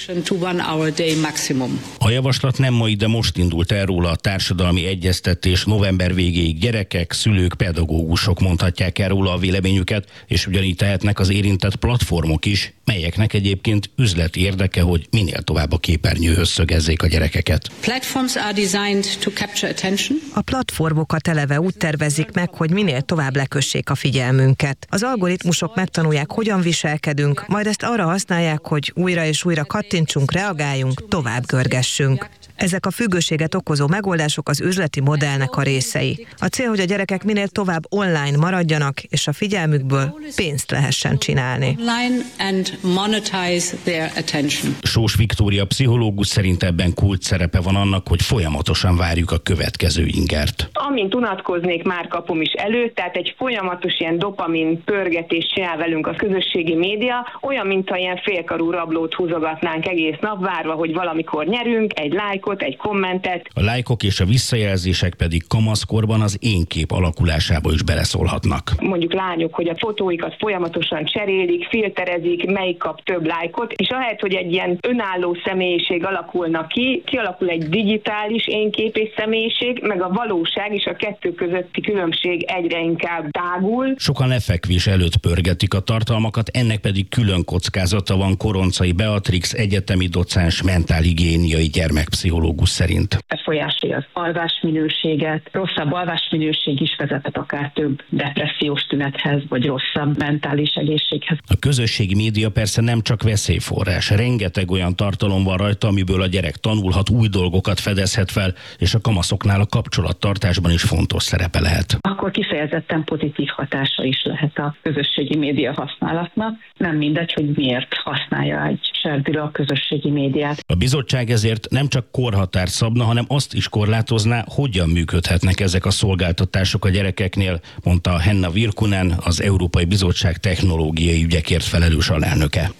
A javaslat nem mai, de most indult el róla a társadalmi egyeztetés. November végéig gyerekek, szülők, pedagógusok mondhatják el róla a véleményüket, és ugyanígy tehetnek az érintett platformok is, melyeknek egyébként üzleti érdeke, hogy minél tovább a képernyőhöz szögezzék a gyerekeket. A platformokat eleve úgy tervezik meg, hogy minél tovább lekössék a figyelmünket. Az algoritmusok megtanulják, hogyan viselkedünk, majd ezt arra használják, hogy újra és újra kattintsunk, reagáljunk, tovább görgessünk. Ezek a függőséget okozó megoldások az üzleti modellnek a részei. A cél, hogy a gyerekek minél tovább online maradjanak, és a figyelmükből pénzt lehessen csinálni. Sós Viktória pszichológus szerint ebben kult szerepe van annak, hogy folyamatosan várjuk a következő ingert. Amint unatkoznék, már kapom is elő, tehát egy folyamatos ilyen dopamin pörgetést csinál velünk a közösségi média, olyan, mintha ilyen félkarú rablót húzogatnánk egész nap, várva, hogy valamikor nyerünk, egy lájkot, egy kommentet. A lájkok és a visszajelzések pedig kamaszkorban az én kép alakulásába is beleszólhatnak. Mondjuk lányok, hogy a fotóikat folyamatosan cserélik, filterezik, melyik kap több lájkot, és ahelyett, hogy egy ilyen önálló személyiség alakulna ki, kialakul egy digitális énkép és személyiség, meg a valóság és a kettő közötti különbség egyre inkább tágul. Sokan lefekvés előtt pörgetik a tartalmakat, ennek pedig külön kockázata van Koroncai Beatrix egyetemi docens mentálhigiéniai gyermekpszichológus szerint. Befolyásolja az alvásminőséget, rosszabb alvásminőség is vezethet akár több depressziós tünethez, vagy rosszabb mentális egészséghez. A közösségi média persze nem csak veszélyforrás, rengeteg olyan tartalom van rajta, amiből a gyerek tanulhat, új dolgokat fedezhet fel, és a kamaszoknál a kapcsolattartásban is fontos szerepe lehet. Akkor kifejezetten pozitív hatása is lehet a közösségi média használatnak. Nem mindegy, hogy miért használja egy serdülő a közösségi médiát. A bizottság ezért nem csak korhatárt szabna, hanem azt is korlátozná, hogyan működhetnek ezek a szolgáltatások a gyerekeknél, mondta Henna Virkkunen, az Európai Bizottság technológiai ügyekért felelős alelnöke.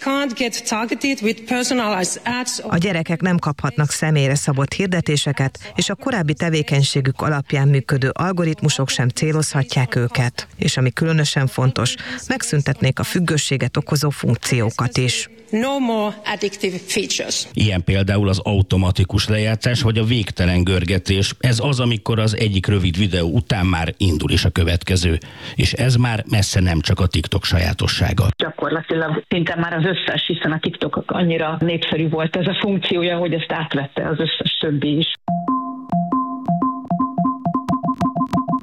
A gyerekek nem kaphatnak személyre szabott hirdetéseket, és a korábbi tevékenységük alapján működő algoritmusok sem célozhatják őket. És ami különösen fontos, megszüntetnék a függőséget okozó funkciókat is. No more addictive features. Ilyen például az automatikus lejátszás vagy a végtelen görgetés. Ez az, amikor az egyik rövid videó után már indul is a következő. És ez már messze nem csak a TikTok sajátossága. Gyakorlatilag szinte már az összes, hiszen a TikTok annyira népszerű volt ez a funkciója, hogy ezt átvette az összes többi is.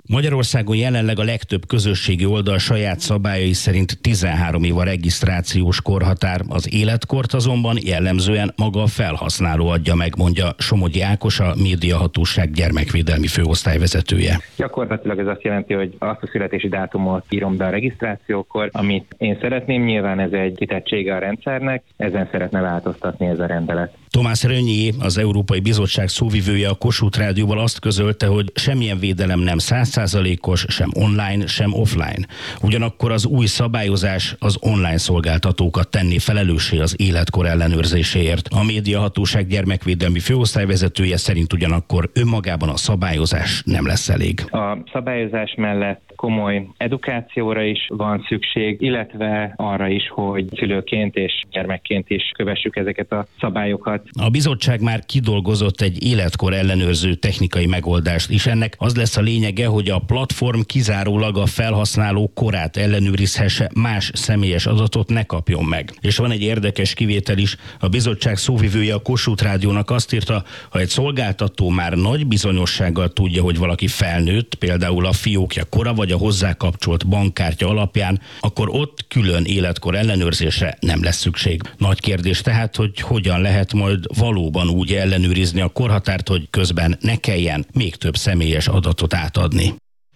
Magyarországon jelenleg a legtöbb közösségi oldal saját szabályai szerint tizenhárom év a regisztrációs korhatár, az életkort azonban jellemzően maga a felhasználó adja meg, mondja Somogyi Ákos, a Médiahatóság gyermekvédelmi főosztályvezetője. Gyakorlatilag ez azt jelenti, hogy azt a születési dátumot írom be a regisztrációkor, amit én szeretném, nyilván ez egy kitettsége a rendszernek, ezen szeretne változtatni ez a rendelet. Tomás Rönnyi, az Európai Bizottság szóvivője a Kossuth Rádióval azt közölte, hogy semmilyen védelem nem száz százalékos, sem online, sem offline. Ugyanakkor az új szabályozás az online szolgáltatókat tenni felelőssé az életkor ellenőrzéséért. A Médiahatóság gyermekvédelmi főosztályvezetője szerint ugyanakkor önmagában a szabályozás nem lesz elég. A szabályozás mellett komoly edukációra is van szükség, illetve arra is, hogy szülőként és gyermekként is kövessük ezeket a szabályokat. A bizottság már kidolgozott egy életkor ellenőrző technikai megoldást is. Ennek az lesz a lényege, hogy a platform kizárólag a felhasználó korát ellenőrizhesse, más személyes adatot ne kapjon meg. És van egy érdekes kivétel is. A bizottság szóvivője a Kossuth Rádiónak azt írta, ha egy szolgáltató már nagy bizonyossággal tudja, hogy valaki felnőtt, például a fiókja kora vagy a hozzá kapcsolt bankkártya alapján, akkor ott külön életkor ellenőrzésre nem lesz szükség. Nagy kérdés tehát, hogy hogyan lehet majd valóban úgy ellenőrizni a korhatárt, hogy közben ne kelljen még több személyes adatot átadni.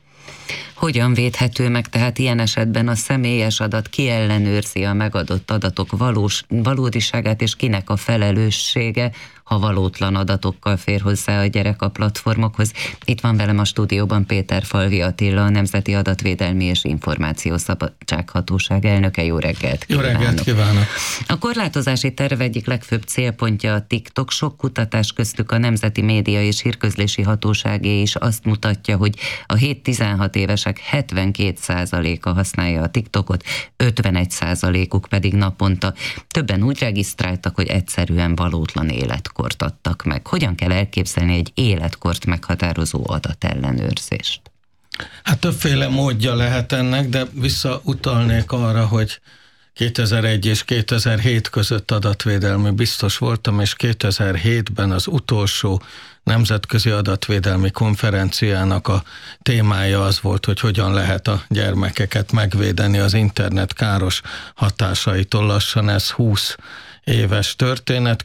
Hogyan védhető meg tehát ilyen esetben a személyes adat, ki ellenőrzi a megadott adatok valós, valódiságát, és kinek a felelőssége, ha valótlan adatokkal fér hozzá a gyerek a platformokhoz. Itt van velem a stúdióban Péter Falvi Attila, a Nemzeti Adatvédelmi és Információszabadsághatóság elnöke. Jó reggelt kívánok! Jó reggelt kívánok! A korlátozási terv egyik legfőbb célpontja a TikTok. Sok kutatás, köztük a Nemzeti Média és Hírközlési Hatóságé is azt mutatja, hogy a hét-tizenhat évesek hetvenkét százaléka használja a TikTokot, ötvenegy százalékuk pedig naponta. Többen úgy regisztráltak, hogy egyszerűen valótlan életkort adtak meg. Hogyan kell elképzelni egy életkort meghatározó adatellenőrzést? Hát többféle módja lehet ennek, de visszautalnék arra, hogy kétezer-egy és kétezer-hét között adatvédelmi biztos voltam, és kétezer-hétben az utolsó nemzetközi adatvédelmi konferenciának a témája az volt, hogy hogyan lehet a gyermekeket megvédeni az internet káros hatásaitól. Lassan ez húsz éves történet.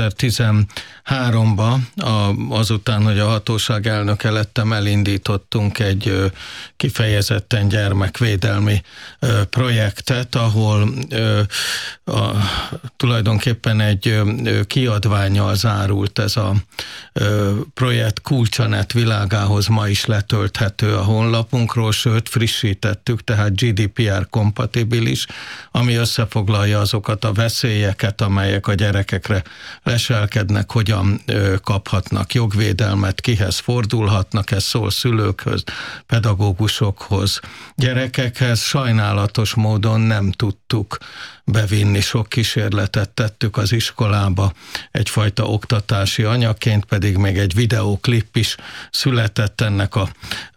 kétezer-tizenháromban azután, hogy a hatóság elnöke lettem, elindítottunk egy kifejezetten gyermekvédelmi projektet, ahol a, tulajdonképpen egy kiadvánnyal zárult ez a projekt. Kulcsanet világához ma is letölthető a honlapunkról, sőt frissítettük, tehát gé dé pé er kompatibilis, ami összefoglalja azokat a veszélyeket, amelyek a gyerekekre leselkednek, hogyan ö, kaphatnak jogvédelmet, kihez fordulhatnak, ez szól szülőkhöz, pedagógusokhoz, gyerekekhez. Sajnálatos módon nem tudtuk bevinni, sok kísérletet tettük az iskolába, egyfajta oktatási anyagként, pedig még egy videóklip is született, ennek a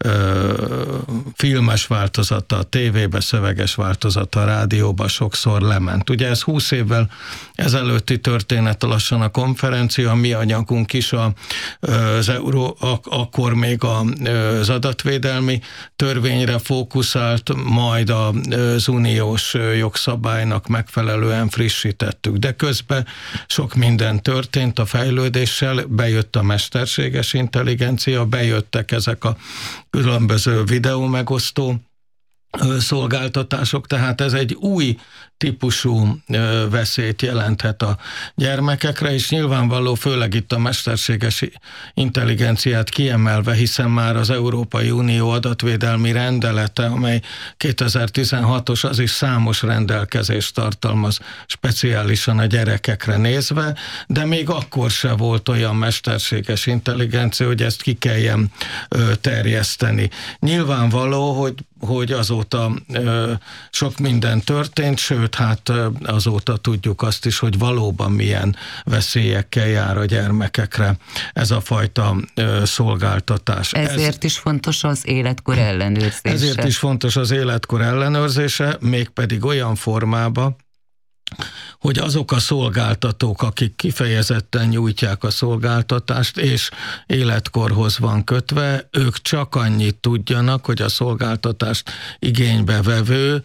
ö, filmes változata a tévébe, szöveges változata a rádióba sokszor lement. Ugye ez húsz évvel ezelőtti történet, lassan a konferencia, a mi anyagunk is a, az Euró, akkor még az adatvédelmi törvényre fókuszált, majd az uniós jogszabálynak megfelelően frissítettük. De közben sok minden történt a fejlődéssel, bejött a mesterséges intelligencia, bejöttek ezek a különböző videómegosztó szolgáltatások, tehát ez egy új típusú veszélyt jelenthet a gyermekekre, és nyilvánvaló, főleg itt a mesterséges intelligenciát kiemelve, hiszen már az Európai Unió adatvédelmi rendelete, amely kétezer-tizenhatos, az is számos rendelkezést tartalmaz, speciálisan a gyerekekre nézve, de még akkor se volt olyan mesterséges intelligencia, hogy ezt ki kelljen terjeszteni. Nyilvánvaló, hogy hogy azóta ö, sok minden történt, sőt, hát azóta tudjuk azt is, hogy valóban milyen veszélyekkel jár a gyermekekre ez a fajta ö, szolgáltatás. Ezért ez, is fontos az életkor ellenőrzése. Ezért is fontos az életkor ellenőrzése, mégpedig olyan formában, hogy azok a szolgáltatók, akik kifejezetten nyújtják a szolgáltatást, és életkorhoz van kötve, ők csak annyit tudjanak, hogy a szolgáltatást igénybe vevő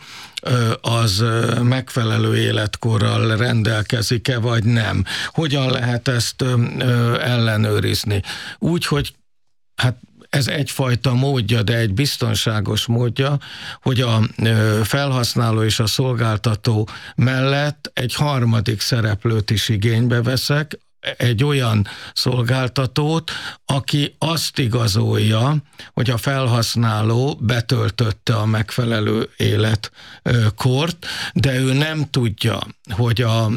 az megfelelő életkorral rendelkezik-e, vagy nem. Hogyan lehet ezt ellenőrizni? Úgy, hogy hát ez egyfajta módja, de egy biztonságos módja, hogy a felhasználó és a szolgáltató mellett egy harmadik szereplőt is igénybe veszek, egy olyan szolgáltatót, aki azt igazolja, hogy a felhasználó betöltötte a megfelelő életkort, de ő nem tudja, hogy a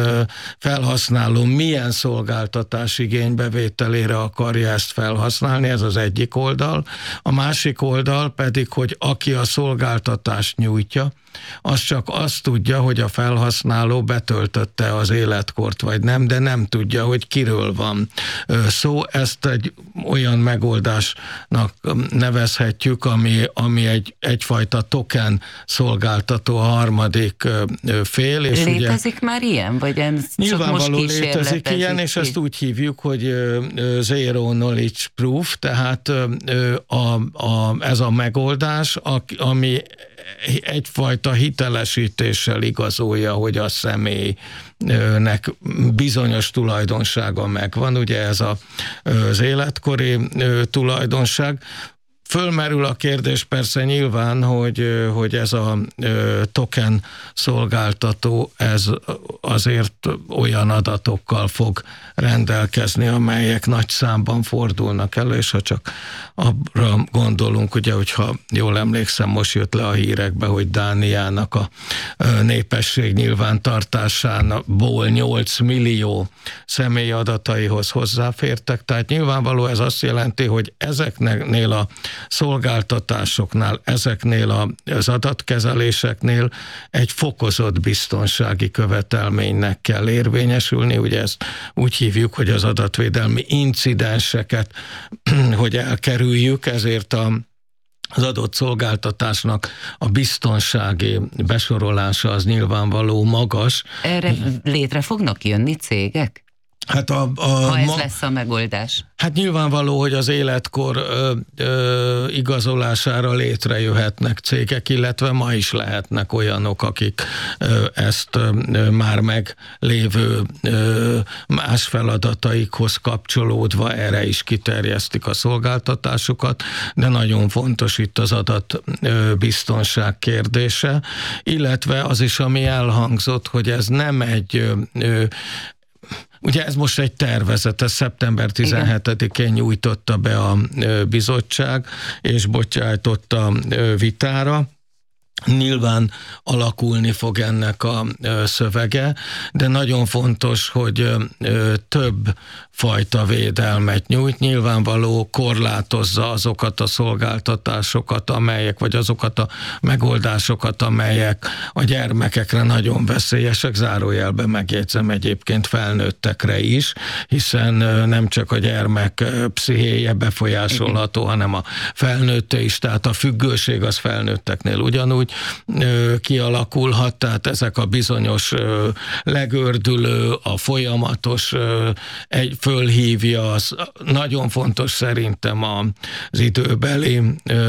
felhasználó milyen szolgáltatás igénybevételére akarja ezt felhasználni, ez az egyik oldal. A másik oldal pedig, hogy aki a szolgáltatást nyújtja, az csak azt tudja, hogy a felhasználó betöltötte az életkort, vagy nem, de nem tudja, hogy kiről van szó. Ezt egy olyan megoldásnak nevezhetjük, ami, ami egy, egyfajta token szolgáltató a harmadik fél. És létezik ugye, már ilyen? Vagy ez nyilvánvaló most létezik ilyen, és ezt úgy hívjuk, hogy Zero Knowledge Proof, tehát a, a, ez a megoldás, ami egyfajta hitelesítéssel igazolja, hogy a személynek bizonyos tulajdonsága megvan, ugye ez a, az életkori tulajdonság. Fölmerül a kérdés persze nyilván, hogy, hogy ez a token szolgáltató, ez azért olyan adatokkal fog rendelkezni, amelyek nagy számban fordulnak elő, és ha csak arra gondolunk, ugye, hogyha jól emlékszem, most jött le a hírekbe, hogy Dániának a népesség nyilvántartásából nyolc millió személy adataihoz hozzáfértek, tehát nyilvánvaló ez azt jelenti, hogy ezeknél a szolgáltatásoknál, ezeknél az adatkezeléseknél egy fokozott biztonsági követelménynek kell érvényesülni, ugye ezt úgy hívjuk, hogy az adatvédelmi incidenseket, hogy elkerüljük, ezért a az adott szolgáltatásnak a biztonsági besorolása az nyilvánvaló magas. Erre létre fognak jönni cégek? Hát a, a, ha ez ma, lesz a megoldás. Hát nyilvánvaló, hogy az életkor ö, ö, igazolására létrejöhetnek cégek, illetve ma is lehetnek olyanok, akik ö, ezt ö, már meglévő ö, más feladataikhoz kapcsolódva erre is kiterjesztik a szolgáltatásukat, de nagyon fontos itt az adatbiztonság kérdése, illetve az is, ami elhangzott, hogy ez nem egy ö, ö, ugye ez most egy tervezet, ez szeptember tizenhetedikén nyújtotta be a bizottság, és bocsájtotta vitára. Nyilván alakulni fog ennek a szövege, de nagyon fontos, hogy több fajta védelmet nyújt. Nyilvánvaló korlátozza azokat a szolgáltatásokat, amelyek, vagy azokat a megoldásokat, amelyek a gyermekekre nagyon veszélyesek, zárójelben megjegyzem egyébként felnőttekre is, hiszen nem csak a gyermek pszichéje befolyásolható, hanem a felnőtte is, tehát a függőség az felnőtteknél ugyanúgy kialakulhat, tehát ezek a bizonyos legördülő, a folyamatos egy fölhívja, az nagyon fontos szerintem az időbeli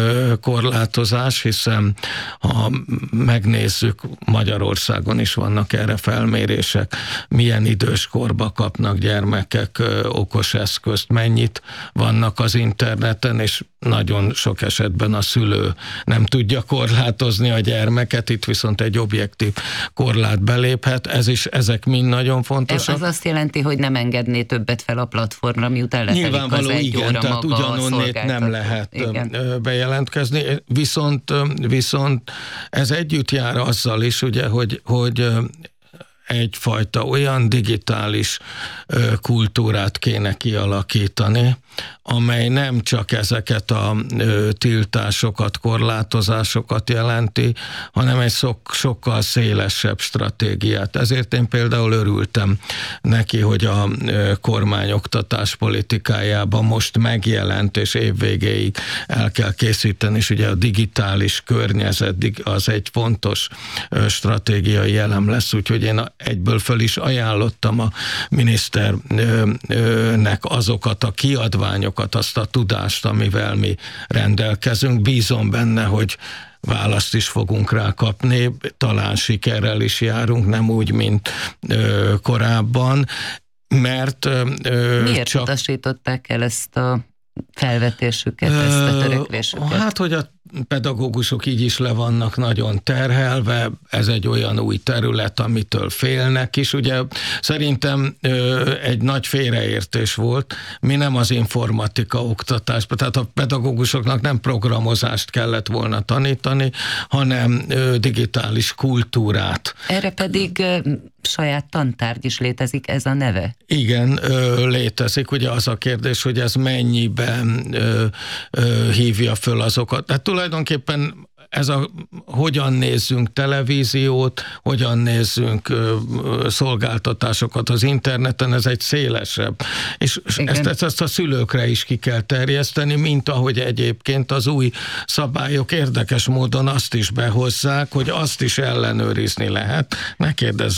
korlátozás, hiszen ha megnézzük, Magyarországon is vannak erre felmérések, milyen időskorba kapnak gyermekek okos eszközt, mennyit vannak az interneten, és nagyon sok esetben a szülő nem tudja korlátozni a gyermeket, itt viszont egy objektív korlát beléphet, ez is, ezek mind nagyon fontosak. Ez az azt jelenti, hogy nem engedné többet fel a platformra, miután letelik az egy igen, óra tehát maga ugyanonnét nem lehet igen. bejelentkezni, viszont, viszont ez együtt jár azzal is, ugye, hogy, hogy egyfajta olyan digitális kultúrát kéne kialakítani, amely nem csak ezeket a ö, tiltásokat, korlátozásokat jelenti, hanem egy sok, sokkal szélesebb stratégiát. Ezért én például örültem neki, hogy a ö, kormány oktatás politikájában most megjelent, és évvégéig el kell készíteni, és ugye a digitális környezet az egy fontos ö, stratégiai elem lesz, úgyhogy én egyből föl is ajánlottam a miniszternek azokat a kiadványokat, azt a tudást, amivel mi rendelkezünk. Bízom benne, hogy választ is fogunk rá kapni, talán sikerrel is járunk, nem úgy, mint ö, korábban, mert ö, Miért csak... utasították el ezt a felvetésüket, ezt a törekvésüket? Hát, hogy a pedagógusok így is le vannak nagyon terhelve, ez egy olyan új terület, amitől félnek is. Ugye szerintem ö, egy nagy félreértés volt, mi nem az informatika oktatásban, tehát a pedagógusoknak nem programozást kellett volna tanítani, hanem ö, digitális kultúrát. Erre pedig ö, saját tantárgy is létezik, ez a neve? Igen, ö, létezik. Ugye az a kérdés, hogy ez mennyiben ö, ö, hívja föl azokat. Tehát tulajdonképpen ez a hogyan nézzünk televíziót, hogyan nézzünk ö, szolgáltatásokat az interneten, ez egy szélesebb. És ezt, ezt a szülőkre is ki kell terjeszteni, mint ahogy egyébként az új szabályok érdekes módon azt is behozzák, hogy azt is ellenőrizni lehet. Ne kérdezz